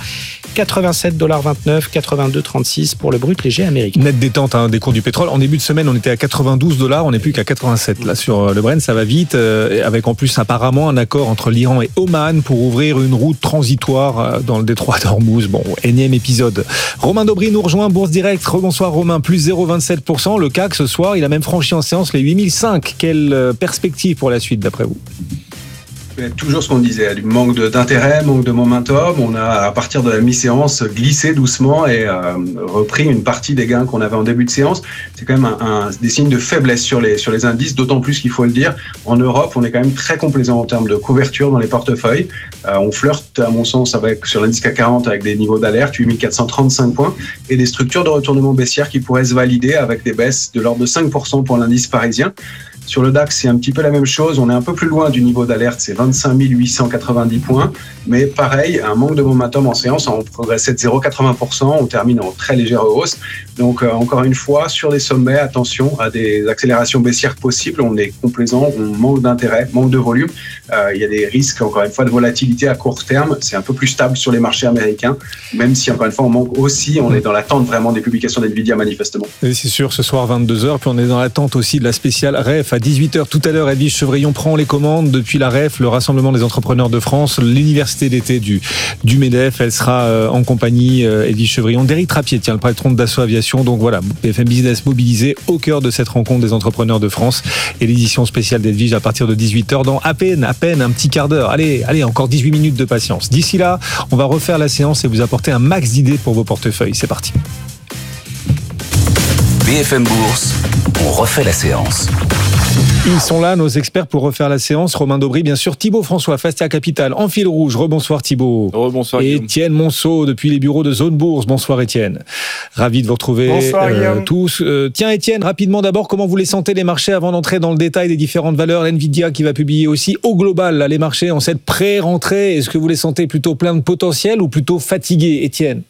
Speaker 11: 87,29 $, 82,36 pour le brut léger américain.
Speaker 2: Nette détente des cours du pétrole. En début de semaine, on était à 92 $, on n'est plus qu'à 87 là sur le Brent, ça va vite, avec en plus apparemment un accord entre l'Iran et Oman pour ouvrir une route transitoire dans le détroit d'Ormuz. Bon, énième épisode. Romain Daubry nous rejoint, Bourse Direct. Rebonsoir Romain, plus 0,27%. Le CAC ce soir, il a même franchi en séance les 8005. Quelle perspective pour la suite d'après vous ?
Speaker 1: Toujours ce qu'on disait, du manque d'intérêt, manque de momentum. On a, à partir de la mi-séance, glissé doucement et repris une partie des gains qu'on avait en début de séance. C'est quand même des signes de faiblesse sur les indices, d'autant plus qu'il faut le dire, en Europe, on est quand même très complaisant en termes de couverture dans les portefeuilles. On flirte, à mon sens, sur l'indice CAC 40 avec des niveaux d'alerte, 8435 points, et des structures de retournement baissière qui pourraient se valider avec des baisses de l'ordre de 5% pour l'indice parisien.
Speaker 12: Sur le DAX, c'est un petit peu la même chose. On est un peu plus loin du niveau d'alerte, c'est 25 890 points. Mais pareil, un manque de momentum en séance, on progressait de 0,80%, on termine en très légère hausse. Donc encore une fois, sur les sommets, attention à des accélérations baissières possibles. On est complaisant, on manque d'intérêt, manque de volume. Il y a des risques, encore une fois, de volatilité à court terme. C'est un peu plus stable sur les marchés américains, même si, encore une fois, on est dans l'attente vraiment des publications d'NVIDIA, manifestement.
Speaker 2: Et c'est sûr, ce soir, 22h, puis on est dans l'attente aussi de la spéciale REF à 18h. Tout à l'heure, Edwige Chevrillon prend les commandes depuis la REF, le Rassemblement des entrepreneurs de France, l'université d'été du MEDEF. Elle sera en compagnie, Edwige Chevrillon, d'Éric Trappier, le patron de Dassault Aviation. Donc voilà, BFM Business mobilisé au cœur de cette rencontre des entrepreneurs de France et l'édition spéciale d'Edwige à partir de 18h dans à peine un petit quart d'heure. Allez, encore 18 minutes de patience. D'ici là, on va refaire la séance et vous apporter un max d'idées pour vos portefeuilles. C'est parti.
Speaker 5: BFM Bourse, on refait la séance.
Speaker 2: Ils sont là, nos experts, pour refaire la séance. Romain Daubry, bien sûr. Thibaut François, Fastia Capital, en fil rouge. Rebonsoir Thibaut.
Speaker 13: Rebonsoir
Speaker 2: Guillaume. Étienne Monceau, depuis les bureaux de Zone Bourse. Bonsoir Étienne. Ravi de vous retrouver.
Speaker 14: Bonsoir
Speaker 2: tous. Tiens Étienne, rapidement d'abord, comment vous les sentez les marchés avant d'entrer dans le détail des différentes valeurs? Nvidia qui va publier aussi au global là, les marchés en cette pré-rentrée. Est-ce que vous les sentez plutôt plein de potentiel ou plutôt fatigués, Étienne?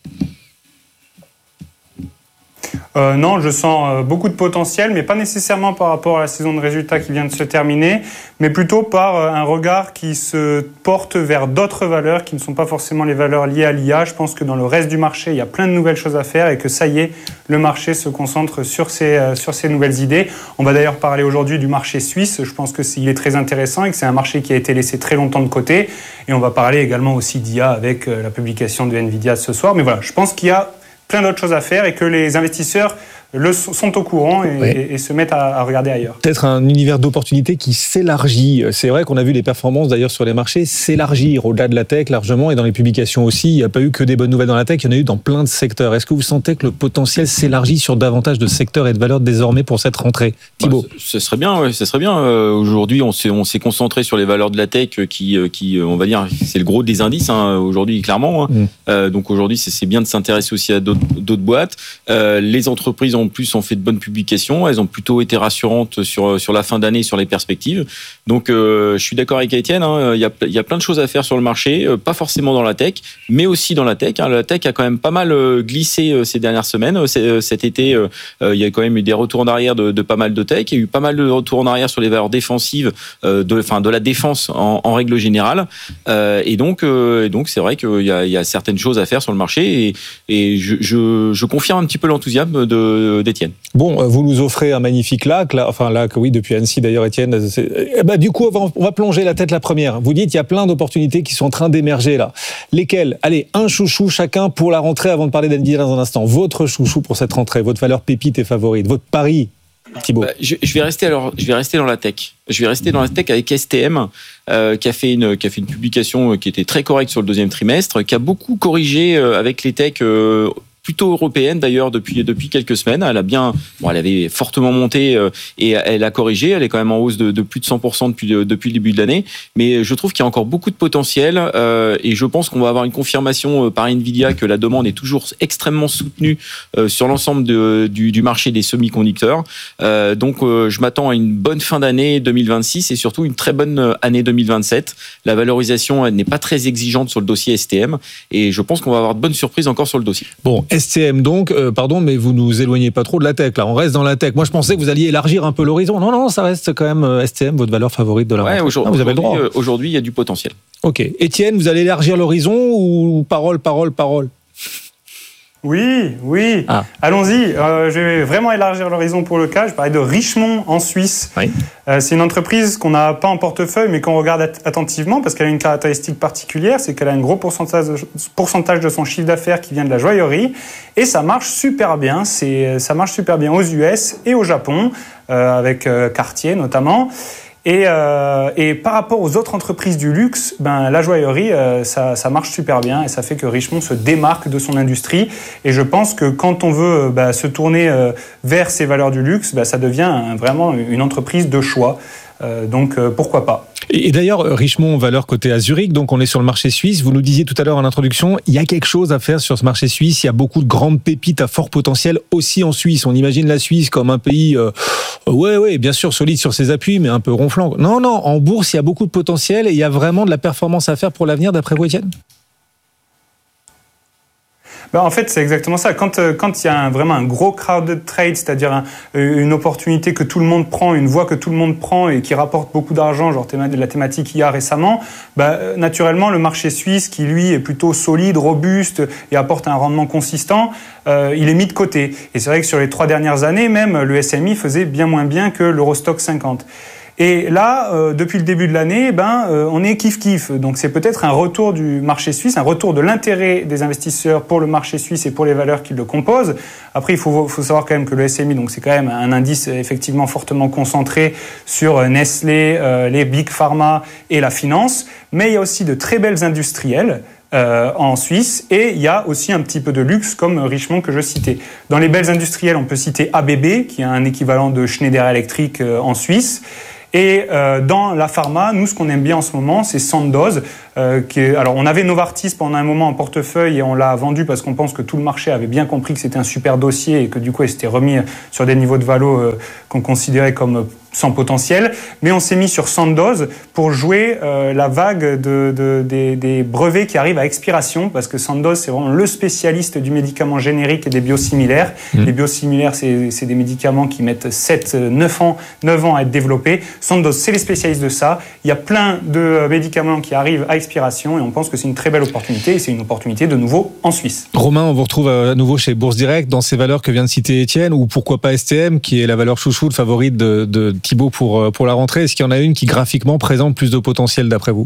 Speaker 14: Non, je sens beaucoup de potentiel, mais pas nécessairement par rapport à la saison de résultats qui vient de se terminer, mais plutôt par un regard qui se porte vers d'autres valeurs qui ne sont pas forcément les valeurs liées à l'IA. Je pense que dans le reste du marché, il y a plein de nouvelles choses à faire et que ça y est, le marché se concentre sur ces nouvelles idées. On va d'ailleurs parler aujourd'hui du marché suisse. Je pense qu'il est très intéressant et que c'est un marché qui a été laissé très longtemps de côté. Et on va parler également aussi d'IA avec la publication de Nvidia ce soir. Mais voilà, je pense qu'il y a plein d'autres choses à faire et que les investisseurs sont au courant et se mettent à regarder ailleurs.
Speaker 2: Peut-être un univers d'opportunités qui s'élargit. C'est vrai qu'on a vu les performances d'ailleurs sur les marchés s'élargir au-delà de la tech largement et dans les publications aussi. Il n'y a pas eu que des bonnes nouvelles dans la tech, il y en a eu dans plein de secteurs. Est-ce que vous sentez que le potentiel s'élargit sur davantage de secteurs et de valeurs désormais pour cette rentrée? Thibaut.
Speaker 13: Ce serait bien, ouais, ce serait bien. Aujourd'hui, on s'est concentré sur les valeurs de la tech qui on va dire, c'est le gros des indices aujourd'hui, clairement. Donc aujourd'hui, c'est bien de s'intéresser aussi à d'autres boîtes. Les entreprises en plus ont fait de bonnes publications, elles ont plutôt été rassurantes sur la fin d'année, sur les perspectives. Donc je suis d'accord avec Étienne, il y a plein de choses à faire sur le marché, pas forcément dans la tech, mais aussi dans la tech. La tech a quand même pas mal glissé ces dernières semaines. Cet été, il y a quand même eu des retours en arrière de pas mal de tech, il y a eu pas mal de retours en arrière sur les valeurs défensives, de la défense en règle générale. Et donc c'est vrai qu'il y a certaines choses à faire sur le marché et je confirme un petit peu l'enthousiasme d'Étienne.
Speaker 2: Bon, vous nous offrez un magnifique lac, oui, depuis Annecy d'ailleurs, Étienne. Du coup, on va plonger la tête la première. Vous dites, il y a plein d'opportunités qui sont en train d'émerger là. Lesquelles? Allez, un chouchou chacun pour la rentrée avant de parler d'NVIDIA dans un instant. Votre chouchou pour cette rentrée, votre valeur pépite et favorite, votre pari, Thibaut.
Speaker 13: Je vais rester dans la tech. Je vais rester dans la tech avec STM, qui a fait une publication qui était très correcte sur le deuxième trimestre, qui a beaucoup corrigé avec les techs plutôt européenne d'ailleurs depuis quelques semaines. Elle avait fortement monté et elle a corrigé. Elle est quand même en hausse de plus de 100% depuis le début de l'année. Mais je trouve qu'il y a encore beaucoup de potentiel et je pense qu'on va avoir une confirmation par Nvidia que la demande est toujours extrêmement soutenue sur l'ensemble du marché des semi-conducteurs. Donc je m'attends à une bonne fin d'année 2026 et surtout une très bonne année 2027. La valorisation elle n'est pas très exigeante sur le dossier STM et je pense qu'on va avoir de bonnes surprises encore sur le dossier.
Speaker 2: Bon, STM donc, pardon, mais vous nous éloignez pas trop de la tech, là. On reste dans la tech. Moi, je pensais que vous alliez élargir un peu l'horizon. Non, ça reste quand même STM, votre valeur favorite de la rentrée. Vous avez le droit.
Speaker 13: Aujourd'hui, il y a du potentiel.
Speaker 2: Ok. Étienne, vous allez élargir l'horizon ou parole?
Speaker 14: Oui. Allons-y. Je vais vraiment élargir l'horizon pour le cas. Je parlais de Richemont en Suisse.
Speaker 2: Oui.
Speaker 14: C'est une entreprise qu'on n'a pas en portefeuille, mais qu'on regarde attentivement parce qu'elle a une caractéristique particulière, c'est qu'elle a un gros pourcentage de son chiffre d'affaires qui vient de la joaillerie. Et ça marche super bien. Ça marche super bien aux US et au Japon, avec Cartier notamment. Et par rapport aux autres entreprises du luxe, la joaillerie, ça marche super bien et ça fait que Richemont se démarque de son industrie. Et je pense que quand on veut se tourner vers ces valeurs du luxe, ça devient vraiment une entreprise de choix. Donc pourquoi pas.
Speaker 2: Et d'ailleurs, Richemont, valeur cotée à Zurich, donc on est sur le marché suisse. Vous nous disiez tout à l'heure en introduction, il y a quelque chose à faire sur ce marché suisse. Il y a beaucoup de grandes pépites à fort potentiel aussi en Suisse. On imagine la Suisse comme un pays Ouais, bien sûr, solide sur ses appuis, mais un peu ronflant. Non, en bourse, il y a beaucoup de potentiel et il y a vraiment de la performance à faire pour l'avenir, d'après vous, Étienne ?
Speaker 14: En fait, c'est exactement ça. Quand il y a vraiment un gros crowded trade, c'est-à-dire une opportunité que tout le monde prend, une voie que tout le monde prend et qui rapporte beaucoup d'argent, genre la thématique IA récemment, naturellement, le marché suisse, qui lui est plutôt solide, robuste et apporte un rendement consistant, il est mis de côté. Et c'est vrai que sur les 3 dernières années, même, le SMI faisait bien moins bien que l'Eurostoxx 50. Et là, depuis le début de l'année, on est kiff-kiff. Donc c'est peut-être un retour du marché suisse, un retour de l'intérêt des investisseurs pour le marché suisse et pour les valeurs qui le composent. Après, il faut savoir quand même que le SMI, donc c'est quand même un indice effectivement fortement concentré sur Nestlé, les Big Pharma et la finance. Mais il y a aussi de très belles industrielles en Suisse, et il y a aussi un petit peu de luxe comme Richemont que je citais. Dans les belles industrielles, on peut citer ABB, qui a un équivalent de Schneider Electric en Suisse. Et dans la pharma, nous, ce qu'on aime bien en ce moment, c'est Sandoz. Alors, on avait Novartis pendant un moment en portefeuille et on l'a vendu parce qu'on pense que tout le marché avait bien compris que c'était un super dossier et que du coup, il s'était remis sur des niveaux de valo qu'on considérait comme sans potentiel. Mais on s'est mis sur Sandoz pour jouer la vague des brevets qui arrivent à expiration, parce que Sandoz, c'est vraiment le spécialiste du médicament générique et des biosimilaires. Les biosimilaires, c'est des médicaments qui mettent 9 ans à être développés. Sandoz, c'est les spécialistes de ça. Il y a plein de médicaments qui arrivent à expiration et on pense que c'est une très belle opportunité, et c'est une opportunité de nouveau en Suisse.
Speaker 2: Romain, on vous retrouve à nouveau chez Bourse Direct dans ces valeurs que vient de citer Étienne, ou pourquoi pas STM, qui est la valeur chouchou, le favorite de Thibaut pour la rentrée. Est-ce qu'il y en a une qui graphiquement présente plus de potentiel d'après vous ?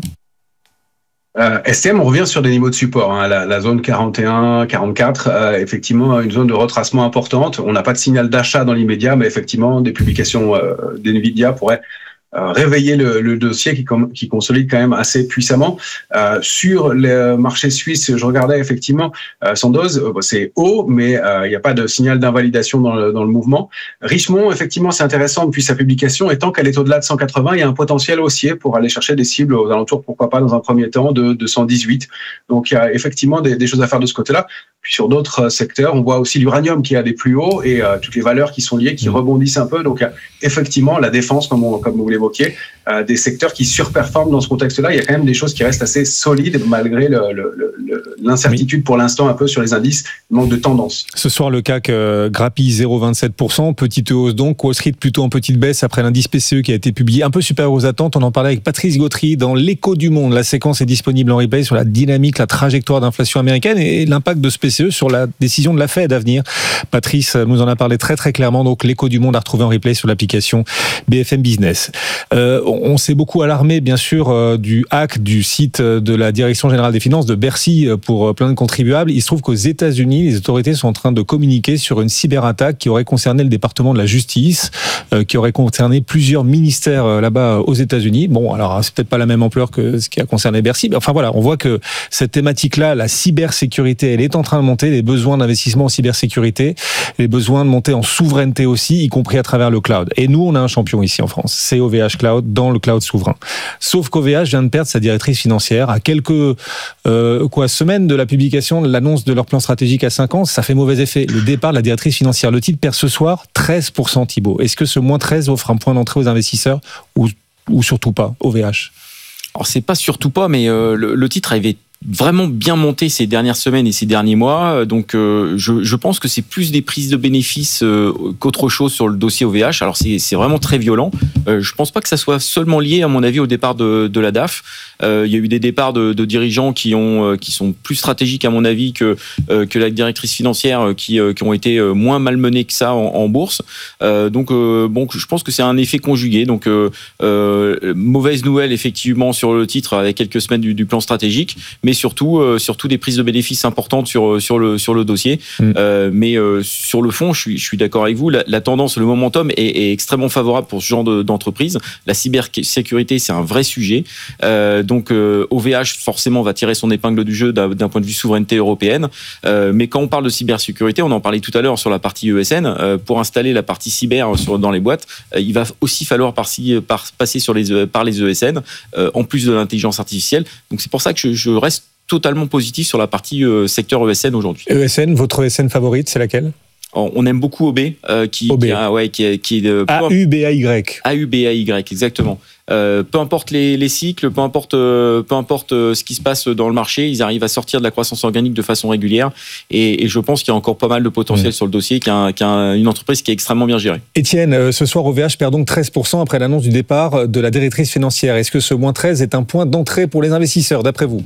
Speaker 12: STM, on revient sur des niveaux de support, la zone 41, 44, effectivement une zone de retracement importante. On n'a pas de signal d'achat dans l'immédiat, mais effectivement des publications d'NVIDIA pourraient réveiller le dossier qui consolide quand même assez puissamment. Sur le marché suisse, je regardais effectivement Sandoz, c'est haut, mais il n'y a pas de signal d'invalidation dans le mouvement. Richemont, effectivement, c'est intéressant depuis sa publication, et tant qu'elle est au-delà de 180, il y a un potentiel haussier pour aller chercher des cibles aux alentours, pourquoi pas dans un premier temps, de 118. Donc il y a effectivement des choses à faire de ce côté-là. Puis sur d'autres secteurs, on voit aussi l'uranium qui a des plus hauts, et toutes les valeurs qui sont liées, qui rebondissent un peu. Donc effectivement, la défense, comme vous l'évoquiez, des secteurs qui surperforment dans ce contexte-là. Il y a quand même des choses qui restent assez solides malgré l'incertitude pour l'instant un peu sur les indices, le manque de tendance.
Speaker 2: Ce soir, le CAC grappille 0,27%, petite hausse donc. Wall Street plutôt en petite baisse après l'indice PCE qui a été publié, un peu supérieur aux attentes. On en parlait avec Patrice Gautry dans l'Écho du Monde. La séquence est disponible en replay sur la dynamique, la trajectoire d'inflation américaine et l'impact de ce PCE sur la décision de la Fed à venir. Patrice nous en a parlé très très clairement. Donc l'Écho du Monde à retrouver en replay sur l'application BFM Business. On s'est beaucoup alarmé, bien sûr, du hack du site de la Direction Générale des Finances de Bercy pour plein de contribuables. Il se trouve qu'aux États-Unis, les autorités sont en train de communiquer sur une cyberattaque qui aurait concerné le département de la justice, qui aurait concerné plusieurs ministères là-bas aux États-Unis. Bon, alors c'est peut-être pas la même ampleur que ce qui a concerné Bercy, mais enfin voilà, on voit que cette thématique-là, la cybersécurité, elle est en train de monter. Les besoins d'investissement en cybersécurité, les besoins de monter en souveraineté aussi, y compris à travers le cloud. Et nous, on a un champion ici en France, c'est OVH Cloud, dans le cloud souverain. Sauf qu'OVH vient de perdre sa directrice financière à quelques semaines de la publication de l'annonce de leur plan stratégique à 5 ans. Ça fait mauvais effet. Le départ de la directrice financière. Le titre perd ce soir 13%, Thibaut. Est-ce que ce moins 13 offre un point d'entrée aux investisseurs ou surtout pas, OVH ?
Speaker 13: Alors c'est pas surtout pas, mais le titre avait vraiment bien monté ces dernières semaines et ces derniers mois. Donc, je pense que c'est plus des prises de bénéfices qu'autre chose sur le dossier OVH. Alors, c'est vraiment très violent. Je pense pas que ça soit seulement lié, à mon avis, au départ de la DAF. Il y a eu des départs de dirigeants qui sont plus stratégiques, à mon avis, que la directrice financière, qui ont été moins malmenés que ça en bourse. Donc, je pense que c'est un effet conjugué. Donc, mauvaise nouvelle, effectivement, sur le titre, avec quelques semaines du plan stratégique, mais surtout des prises de bénéfices importantes sur le dossier. Mais sur le fond, je suis d'accord avec vous. La tendance, le momentum est extrêmement favorable pour ce genre d'entreprise. La cybersécurité, c'est un vrai sujet. Donc OVH forcément va tirer son épingle du jeu d'un point de vue souveraineté européenne. Mais quand on parle de cybersécurité, on en parlait tout à l'heure sur la partie ESN. Pour installer la partie cyber dans les boîtes, il va aussi falloir passer par les ESN, en plus de l'intelligence artificielle. Donc c'est pour ça que je reste totalement positif sur la partie secteur ESN aujourd'hui.
Speaker 2: ESN, votre ESN favorite, c'est laquelle ?
Speaker 13: on aime beaucoup OB, qui est
Speaker 2: AUBAY.
Speaker 13: AUBAY, exactement. Peu importe les cycles, peu importe ce qui se passe dans le marché, ils arrivent à sortir de la croissance organique de façon régulière. Et je pense qu'il y a encore pas mal de potentiel sur le dossier, qui a une entreprise qui est extrêmement bien gérée.
Speaker 2: Étienne, ce soir, OVH perd donc 13% après l'annonce du départ de la directrice financière. Est-ce que ce moins 13 est un point d'entrée pour les investisseurs, d'après vous ?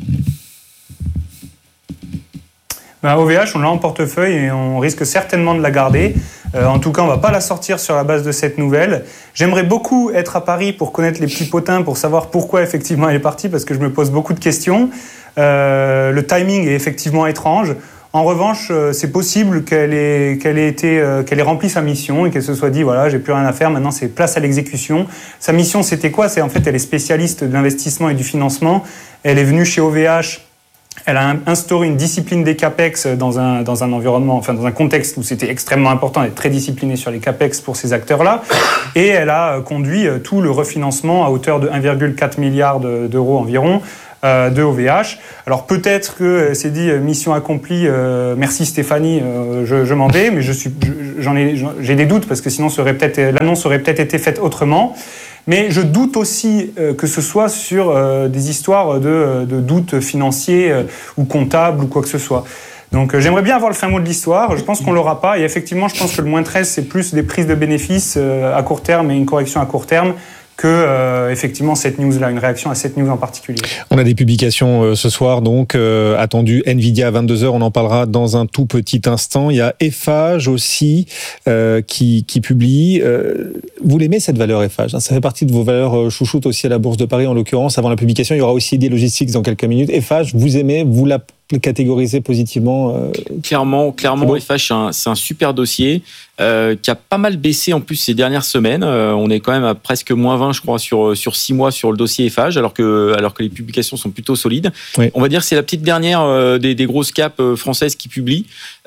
Speaker 14: OVH, on l'a en portefeuille et on risque certainement de la garder. En tout cas, on ne va pas la sortir sur la base de cette nouvelle. J'aimerais beaucoup être à Paris pour connaître les petits potins, pour savoir pourquoi effectivement elle est partie, parce que je me pose beaucoup de questions. Le timing est effectivement étrange. En revanche, c'est possible qu'elle ait rempli sa mission et qu'elle se soit dit, voilà, j'ai plus rien à faire, maintenant c'est place à l'exécution. Sa mission, c'était quoi ? En fait, elle est spécialiste de l'investissement et du financement. Elle est venue chez OVH. Elle a instauré une discipline des CAPEX dans un environnement, enfin dans un contexte où c'était extrêmement important d'être très discipliné sur les CAPEX pour ces acteurs-là. Et elle a conduit tout le refinancement à hauteur de 1,4 milliard d'euros environ de OVH. Alors peut-être que c'est dit mission accomplie, merci Stéphanie, je m'en vais, mais j'ai des doutes parce que sinon l'annonce aurait peut-être été faite autrement. Mais je doute aussi que ce soit sur des histoires de doutes financiers ou comptables ou quoi que ce soit. Donc j'aimerais bien avoir le fin mot de l'histoire. Je pense qu'on l'aura pas. Et effectivement, je pense que le moins 13, c'est plus des prises de bénéfices à court terme et une correction à court terme que effectivement cette news-là, une réaction à cette news en particulier.
Speaker 2: On a des publications ce soir, donc attendu Nvidia à 22h, on en parlera dans un tout petit instant. Il y a Eiffage aussi qui publie. Vous l'aimez cette valeur Eiffage, hein? Ça fait partie de vos valeurs chouchoutes aussi à la Bourse de Paris en l'occurrence. Avant la publication, il y aura aussi des logistiques dans quelques minutes. Eiffage, vous aimez, vous la catégorisez positivement
Speaker 13: Clairement, Eiffage, c'est un super dossier qui a pas mal baissé en plus ces dernières semaines. On est quand même à presque moins 20, je crois, sur 6 mois sur le dossier Eiffage, alors que les publications sont plutôt solides. Oui. On va dire que c'est la petite dernière des grosses caps françaises qui publient.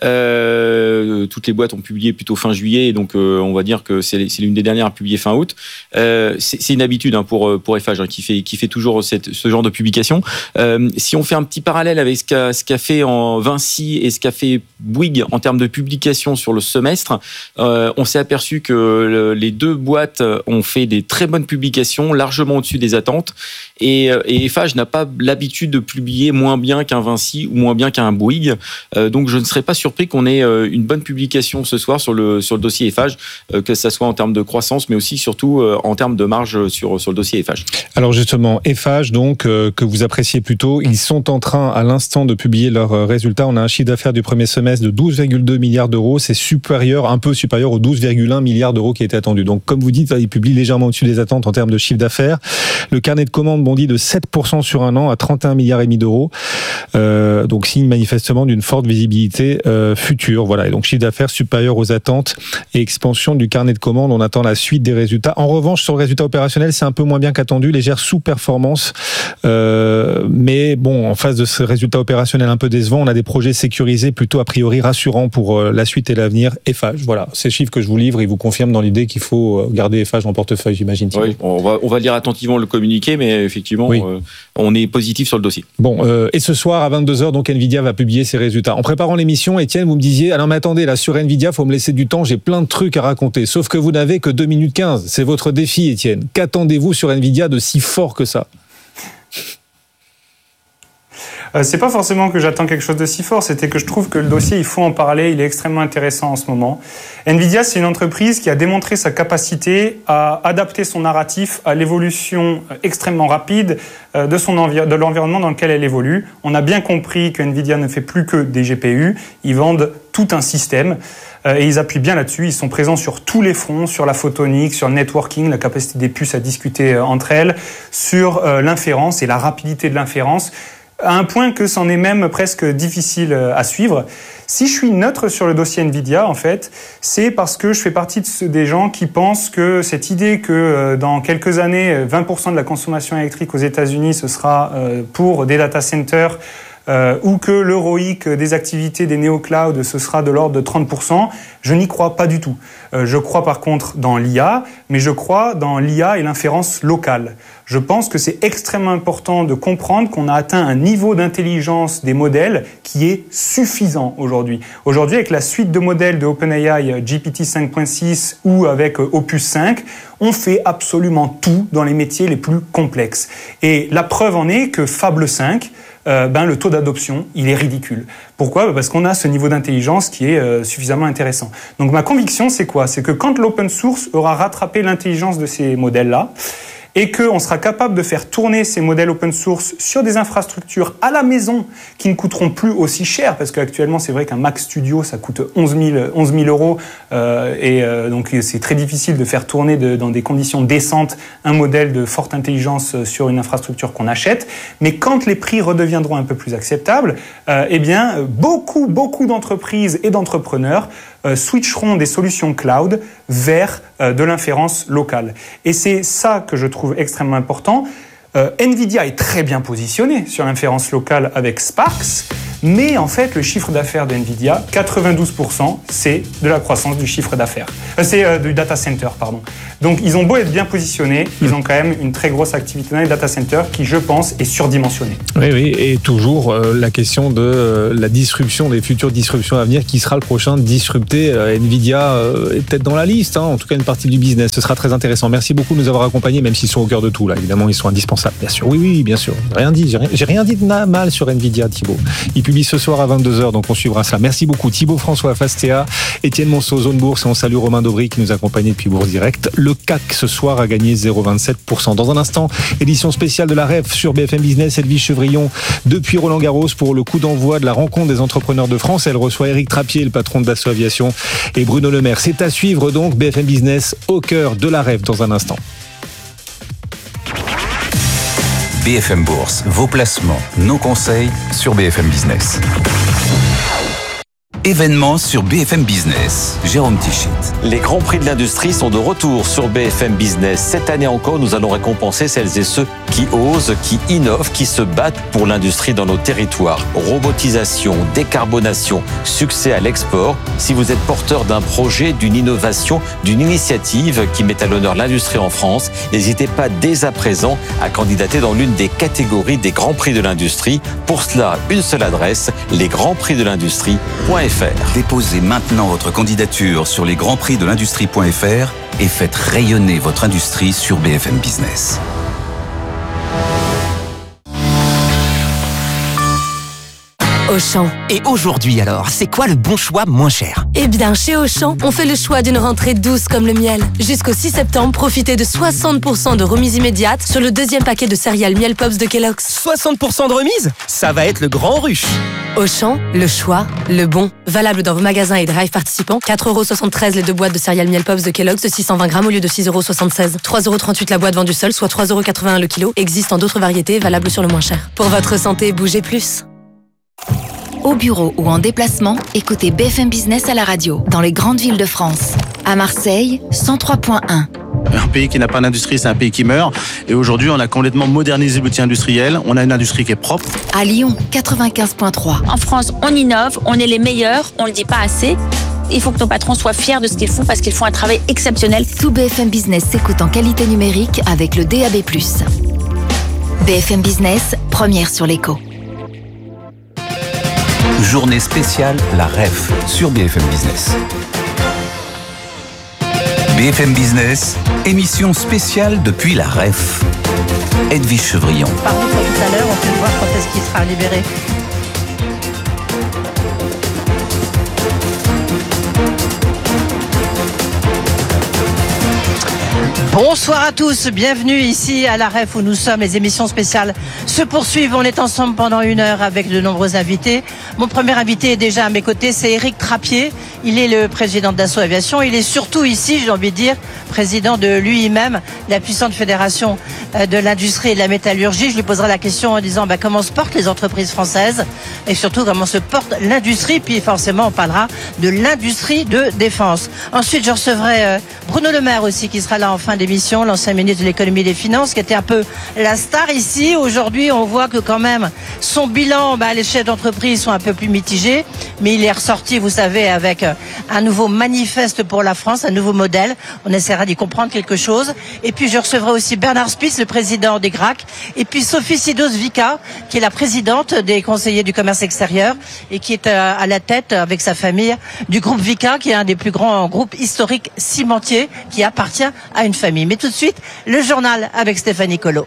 Speaker 13: Toutes les boîtes ont publié plutôt fin juillet, et donc on va dire que c'est l'une des dernières à publier fin août. C'est une habitude pour Eiffage qui fait toujours ce genre de publication. Si on fait un petit parallèle avec ce qu'a fait en Vinci et ce qu'a fait Bouygues en termes de publication sur le semestre, on s'est aperçu que les deux boîtes ont fait des très bonnes publications, largement au-dessus des attentes. Et Eiffage n'a pas l'habitude de publier moins bien qu'un Vinci ou moins bien qu'un Bouygues. Donc je ne serais pas surpris qu'on ait une bonne publication ce soir sur le dossier Eiffage, que ça soit en termes de croissance, mais aussi surtout en termes de marge sur le dossier Eiffage.
Speaker 2: Alors justement, Eiffage, donc que vous appréciez plutôt, ils sont en train à l'instant de publier leurs résultats. On a un chiffre d'affaires du premier semestre de 12,2 milliards d'euros. C'est un peu supérieur aux 12,1 milliards d'euros qui étaient attendus. Donc comme vous dites, ils publient légèrement au-dessus des attentes en termes de chiffre d'affaires. Le carnet de commandes bondit de 7% sur un an à 31 milliards et demi d'euros. Donc signe manifestement d'une forte visibilité future. Voilà. Et donc chiffre d'affaires supérieur aux attentes et expansion du carnet de commandes. On attend la suite des résultats. En revanche, sur le résultat opérationnel, c'est un peu moins bien qu'attendu. Légère sous-performance. Mais bon, en face de ce résultat opérationnel un peu décevant, on a des projets sécurisés plutôt a priori rassurants pour la suite et l'avenir. Eiffage, voilà. Ces chiffres que je vous livre, ils vous confirment dans l'idée qu'il faut garder Eiffage en portefeuille, j'imagine.
Speaker 13: Oui, on va lire attentivement le communiqué, mais effectivement, oui. On est positif sur le dossier.
Speaker 2: Bon, et ce soir à 22h, donc Nvidia va publier ses résultats. En préparant l'émission, Étienne, vous me disiez, alors mais attendez, là sur Nvidia, faut me laisser du temps, j'ai plein de trucs à raconter. Sauf que vous n'avez que 2 minutes 15. C'est votre défi, Étienne. Qu'attendez-vous sur Nvidia de si fort que ça ?
Speaker 14: C'est pas forcément que j'attends quelque chose de si fort, c'était que je trouve que le dossier, il faut en parler, il est extrêmement intéressant en ce moment. Nvidia, c'est une entreprise qui a démontré sa capacité à adapter son narratif à l'évolution extrêmement rapide de l'environnement dans lequel elle évolue. On a bien compris que Nvidia ne fait plus que des GPU, ils vendent tout un système. Et ils appuient bien là-dessus, ils sont présents sur tous les fronts, sur la photonique, sur le networking, la capacité des puces à discuter entre elles, sur l'inférence et la rapidité de l'inférence, à un point que c'en est même presque difficile à suivre. Si je suis neutre sur le dossier Nvidia, en fait, c'est parce que je fais partie des gens qui pensent que cette idée que dans quelques années, 20% de la consommation électrique aux États-Unis, ce sera pour des data centers ou que le ROIC des activités des néo-clouds, ce sera de l'ordre de 30%, je n'y crois pas du tout. Je crois par contre dans l'IA, mais je crois dans l'IA et l'inférence locale. Je pense que c'est extrêmement important de comprendre qu'on a atteint un niveau d'intelligence des modèles qui est suffisant aujourd'hui. Aujourd'hui, avec la suite de modèles de OpenAI GPT 5.6 ou avec Opus 5, on fait absolument tout dans les métiers les plus complexes. Et la preuve en est que Fable 5, le taux d'adoption, il est ridicule. Pourquoi ? Parce qu'on a ce niveau d'intelligence qui est suffisamment intéressant. Donc ma conviction, c'est quoi ? C'est que quand l'open source aura rattrapé l'intelligence de ces modèles-là, et qu'on sera capable de faire tourner ces modèles open source sur des infrastructures à la maison qui ne coûteront plus aussi cher, parce qu'actuellement, c'est vrai qu'un Mac Studio, ça coûte 11 000 euros, donc c'est très difficile de faire tourner dans des conditions décentes un modèle de forte intelligence sur une infrastructure qu'on achète. Mais quand les prix redeviendront un peu plus acceptables, beaucoup d'entreprises et d'entrepreneurs switcheront des solutions cloud vers de l'inférence locale. Et c'est ça que je trouve extrêmement important. NVIDIA est très bien positionné sur l'inférence locale avec Sparks, mais en fait, le chiffre d'affaires de NVIDIA, 92%, c'est de la croissance du chiffre d'affaires. C'est du data center, pardon. Donc, ils ont beau être bien positionnés, ils ont quand même une très grosse activité dans les data centers qui, je pense, est surdimensionnée.
Speaker 2: Oui, et toujours la question de la disruption, des futures disruptions à venir, qui sera le prochain disrupté. NVIDIA est peut-être dans la liste, en tout cas une partie du business. Ce sera très intéressant. Merci beaucoup de nous avoir accompagnés, même s'ils sont au cœur de tout, là. Évidemment, ils sont indispensables, bien sûr. Oui, bien sûr. J'ai rien dit de mal sur NVIDIA, Thibaut. Il publie ce soir à 22h, donc on suivra cela. Merci beaucoup Thibaut François Fastea, Étienne Monceau, Zone Bourse, et on salue Romain Daubry qui nous accompagne depuis Bourse Direct. Le CAC ce soir a gagné 0,27%. Dans un instant, édition spéciale de la REF sur BFM Business, Elvie Chevrillon depuis Roland-Garros pour le coup d'envoi de la rencontre des entrepreneurs de France. Elle reçoit Éric Trappier, le patron de Dassault Aviation, et Bruno Le Maire. C'est à suivre donc, BFM Business au cœur de la REF dans un instant.
Speaker 5: BFM Bourse, vos placements, nos conseils sur BFM Business. Événements sur BFM Business. Jérôme Tichit.
Speaker 15: Les grands prix de l'industrie sont de retour sur BFM Business. Cette année encore, nous allons récompenser celles et ceux qui osent, qui innovent, qui se battent pour l'industrie dans nos territoires. Robotisation, décarbonation, succès à l'export. Si vous êtes porteur d'un projet, d'une innovation, d'une initiative qui met à l'honneur l'industrie en France, n'hésitez pas dès à présent à candidater dans l'une des catégories des grands prix de l'industrie. Pour cela, une seule adresse, lesgrandsprixdelindustrie.fr.
Speaker 5: Déposez maintenant votre candidature sur lesgrandsprixdelindustrie.fr et faites rayonner votre industrie sur BFM Business.
Speaker 16: Auchan. Et aujourd'hui alors, c'est quoi le bon choix moins cher ?
Speaker 17: Eh bien, chez Auchan, on fait le choix d'une rentrée douce comme le miel. Jusqu'au 6 septembre, profitez de 60% de remise immédiate sur le deuxième paquet de céréales Miel Pops de Kellogg's.
Speaker 16: 60% de remise ? Ça va être le grand rush.
Speaker 17: Auchan, le choix, le bon. Valable dans vos magasins et drive participants. 4,73€ les deux boîtes de céréales Miel Pops de Kellogg's de 620 grammes au lieu de 6,76€. 3,38€ la boîte vendue seule, soit 3,81€ le kilo. Existent d'autres variétés, valables sur le moins cher. Pour votre santé, bougez plus.
Speaker 7: Au bureau ou en déplacement, écoutez BFM Business à la radio, dans les grandes villes de France. À Marseille, 103.1.
Speaker 9: Un pays qui n'a pas d'industrie, c'est un pays qui meurt. Et aujourd'hui, on a complètement modernisé l'outil industriel. On a une industrie qui est propre.
Speaker 7: À Lyon, 95.3.
Speaker 10: En France, on innove, on est les meilleurs, on le dit pas assez. Il faut que nos patrons soient fiers de ce qu'ils font parce qu'ils font un travail exceptionnel.
Speaker 7: Tout BFM Business s'écoute en qualité numérique avec le DAB+. BFM Business, première sur l'écho.
Speaker 5: Journée spéciale, la REF, sur BFM Business. BFM Business, émission spéciale depuis la REF. Edwige Chevrillon.
Speaker 18: Par contre, tout à l'heure, on peut voir quand est-ce qu'il sera libéré. Bonsoir à tous, bienvenue ici à la REF où nous sommes. Les émissions spéciales se poursuivent. On est ensemble pendant 1 heure avec de nombreux invités. Mon premier invité est déjà à mes côtés, c'est Éric Trappier. Il est le président de Dassault Aviation. Il est surtout ici, j'ai envie de dire, président de lui-même, la puissante fédération de l'industrie et de la métallurgie. Je lui poserai la question en disant comment se portent les entreprises françaises et surtout comment se porte l'industrie. Puis forcément, on parlera de l'industrie de défense. Ensuite, je recevrai Bruno Le Maire aussi qui sera là en fin d'émission, l'ancien ministre de l'économie et des finances, qui était un peu la star ici. Aujourd'hui, on voit que quand même, son bilan, les chefs d'entreprise sont un peu plus mitigés, mais il est ressorti, vous savez, avec un nouveau manifeste pour la France, un nouveau modèle. On essaiera d'y comprendre quelque chose. Et puis, je recevrai aussi Bernard Spitz, le président des GRAC, et puis Sophie Sidos-Vica, qui est la présidente des conseillers du commerce extérieur et qui est à la tête, avec sa famille, du groupe Vica, qui est un des plus grands groupes historiques cimentiers qui appartient à une famille. Mais tout de suite, le journal avec Stéphanie Colo.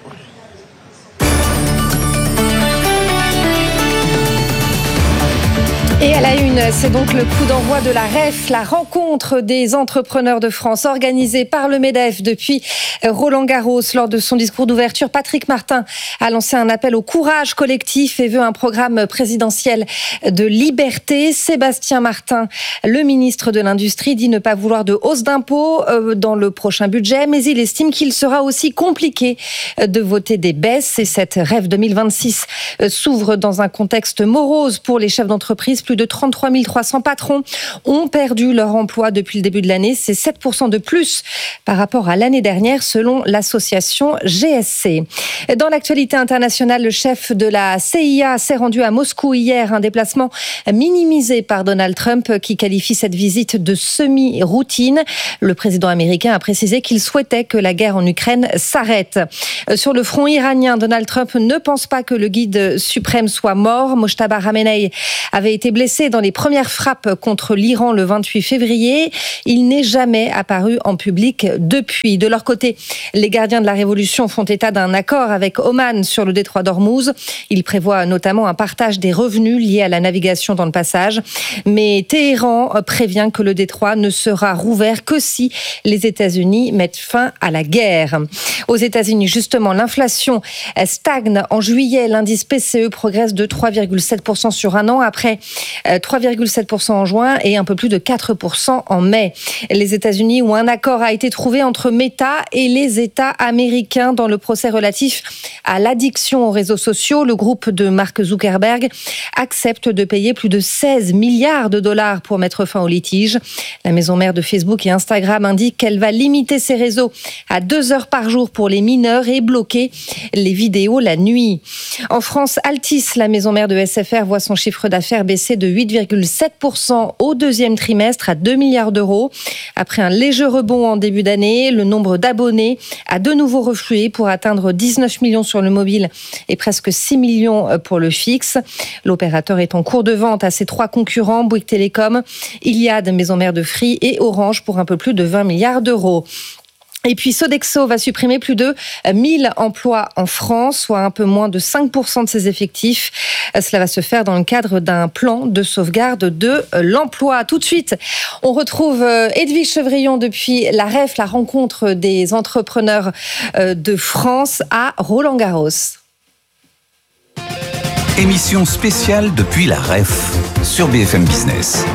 Speaker 19: Et à la une, c'est donc le coup d'envoi de la REF, la rencontre des entrepreneurs de France, organisée par le MEDEF depuis Roland-Garros. Lors de son discours d'ouverture, Patrick Martin a lancé un appel au courage collectif et veut un programme présidentiel de liberté. Sébastien Martin, le ministre de l'Industrie, dit ne pas vouloir de hausse d'impôts dans le prochain budget, mais il estime qu'il sera aussi compliqué de voter des baisses. Et cette REF 2026 s'ouvre dans un contexte morose pour les chefs d'entreprise. Plus de 33 300 patrons ont perdu leur emploi depuis le début de l'année. C'est 7% de plus par rapport à l'année dernière, selon l'association GSC. Dans l'actualité internationale, le chef de la CIA s'est rendu à Moscou hier, un déplacement minimisé par Donald Trump qui qualifie cette visite de semi-routine. Le président américain a précisé qu'il souhaitait que la guerre en Ukraine s'arrête. Sur le front iranien, Donald Trump ne pense pas que le guide suprême soit mort. Mojtaba Khamenei avait été blessé dans les premières frappes contre l'Iran le 28 février. Il n'est jamais apparu en public depuis. De leur côté, les gardiens de la Révolution font état d'un accord avec Oman sur le détroit d'Ormuz. Il prévoit notamment un partage des revenus liés à la navigation dans le passage. Mais Téhéran prévient que le détroit ne sera rouvert que si les États-Unis mettent fin à la guerre. Aux États-Unis, justement, l'inflation stagne en juillet. L'indice PCE progresse de 3,7% sur un an après 3,7% en juin et un peu plus de 4% en mai. Les États-Unis, où un accord a été trouvé entre Meta et les États américains dans le procès relatif à l'addiction aux réseaux sociaux. Le groupe de Mark Zuckerberg accepte de payer plus de 16 milliards de dollars pour mettre fin au litige. La maison mère de Facebook et Instagram indique qu'elle va limiter ses réseaux à 2 heures par jour pour les mineurs et bloquer les vidéos la nuit. En France, Altis, la maison mère de SFR, voit son chiffre d'affaires baisser de 8,7% au deuxième trimestre à 2 milliards d'euros. Après un léger rebond en début d'année, le nombre d'abonnés a de nouveau reflué pour atteindre 19 millions sur le mobile et presque 6 millions pour le fixe. L'opérateur est en cours de vente à ses 3 concurrents, Bouygues Télécom, Iliad, maison mère de Free et Orange pour un peu plus de 20 milliards d'euros. Et puis Sodexo va supprimer plus de 1000 emplois en France, soit un peu moins de 5% de ses effectifs. Cela va se faire dans le cadre d'un plan de sauvegarde de l'emploi. Tout de suite, on retrouve Edwige Chevrillon depuis la REF, la rencontre des entrepreneurs de France à Roland-Garros.
Speaker 5: Émission spéciale depuis la REF sur BFM Business.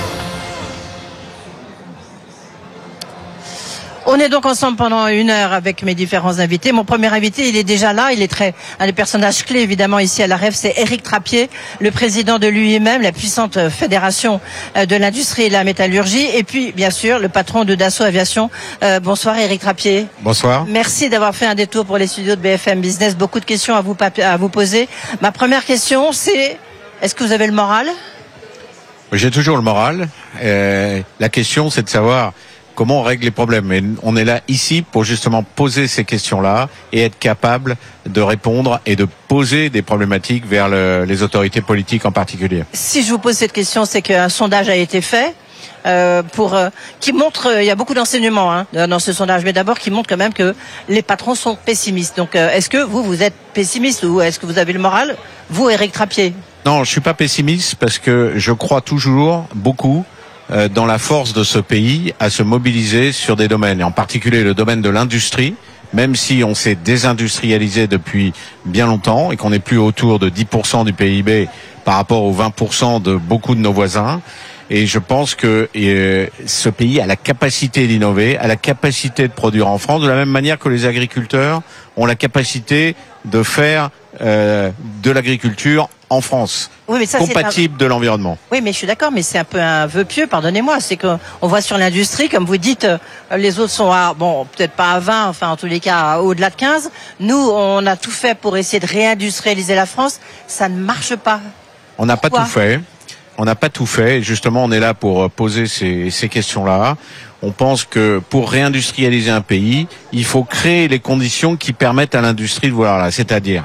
Speaker 18: On est donc ensemble pendant 1 heure avec mes différents invités. Mon premier invité, il est déjà là. Il est un des personnages clés, évidemment, ici à la REF. C'est Éric Trappier, le président de l'UIMM, la puissante fédération de l'industrie et de la métallurgie. Et puis, bien sûr, le patron de Dassault Aviation. Bonsoir, Éric Trappier.
Speaker 20: Bonsoir.
Speaker 18: Merci d'avoir fait un détour pour les studios de BFM Business. Beaucoup de questions à vous poser. Ma première question, c'est, est-ce que vous avez le moral?
Speaker 20: J'ai toujours le moral. La question, c'est de savoir comment on règle les problèmes. Et on est là ici pour justement poser ces questions-là et être capable de répondre et de poser des problématiques vers les autorités politiques en particulier.
Speaker 18: Si je vous pose cette question, c'est qu'un sondage a été fait qui montre, il y a beaucoup d'enseignements dans ce sondage, mais d'abord qui montre quand même que les patrons sont pessimistes. Donc est-ce que vous êtes pessimiste ou est-ce que vous avez le moral, vous, Éric Trappier?
Speaker 20: Non, je suis pas pessimiste parce que je crois toujours beaucoup dans la force de ce pays à se mobiliser sur des domaines, et en particulier le domaine de l'industrie, même si on s'est désindustrialisé depuis bien longtemps et qu'on n'est plus autour de 10% du PIB par rapport aux 20% de beaucoup de nos voisins. Et je pense que ce pays a la capacité d'innover, a la capacité de produire en France, de la même manière que les agriculteurs ont la capacité de faire de l'agriculture en France,
Speaker 18: oui, mais ça,
Speaker 20: compatible de l'environnement.
Speaker 18: Oui, mais je suis d'accord, mais c'est un peu un vœu pieux, pardonnez-moi. C'est qu'on voit sur l'industrie, comme vous dites, les autres sont à, bon, peut-être pas à 20, enfin en tous les cas au-delà de 15. Nous, on a tout fait pour essayer de réindustrialiser la France. Ça ne marche pas.
Speaker 20: On n'a pas tout fait. On n'a pas tout fait. Justement, on est là pour poser ces questions-là. On pense que pour réindustrialiser un pays, il faut créer les conditions qui permettent à l'industrie de vouloir là. C'est-à-dire,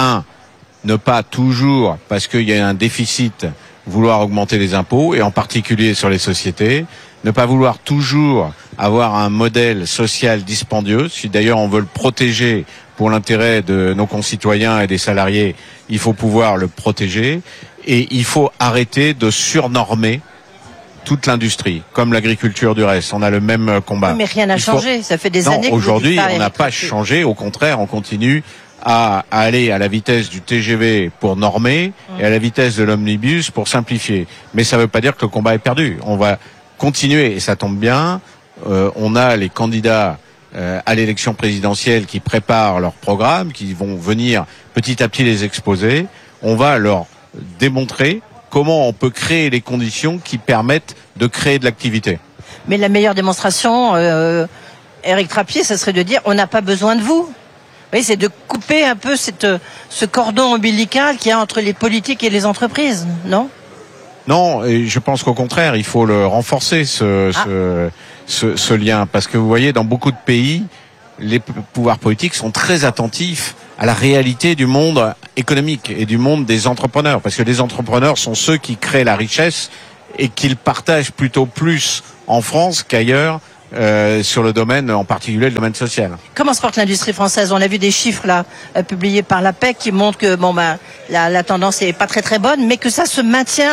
Speaker 20: ne pas toujours, parce qu'il y a un déficit, vouloir augmenter les impôts, et en particulier sur les sociétés. Ne pas vouloir toujours avoir un modèle social dispendieux. Si d'ailleurs on veut le protéger pour l'intérêt de nos concitoyens et des salariés, il faut pouvoir le protéger. Et il faut arrêter de surnormer toute l'industrie, comme l'agriculture du reste. On a le même combat.
Speaker 18: Oui, mais rien n'a changé. Ça fait des années que
Speaker 20: aujourd'hui, on n'a pas changé. Au contraire, on continue à aller à la vitesse du TGV pour normer et à la vitesse de l'omnibus pour simplifier. Mais ça ne veut pas dire que le combat est perdu. On va continuer, et ça tombe bien. On a les candidats à l'élection présidentielle qui préparent leur programme, qui vont venir petit à petit les exposer. On va leur démontrer comment on peut créer les conditions qui permettent de créer de l'activité.
Speaker 18: Mais la meilleure démonstration, Éric Trappier, ça serait de dire on n'a pas besoin de vous. Oui, c'est de couper un peu ce cordon ombilical qu'il y a entre les politiques et les entreprises, non ?
Speaker 20: Non, et je pense qu'au contraire, il faut le renforcer, ce lien. Parce que vous voyez, dans beaucoup de pays, les pouvoirs politiques sont très attentifs à la réalité du monde économique et du monde des entrepreneurs. Parce que les entrepreneurs sont ceux qui créent la richesse et qu'ils partagent plutôt plus en France qu'ailleurs sur le domaine, en particulier le domaine social.
Speaker 18: Comment se porte l'industrie française ? On a vu des chiffres là publiés par l'APEC qui montrent que la tendance est pas très très bonne, mais que ça se maintient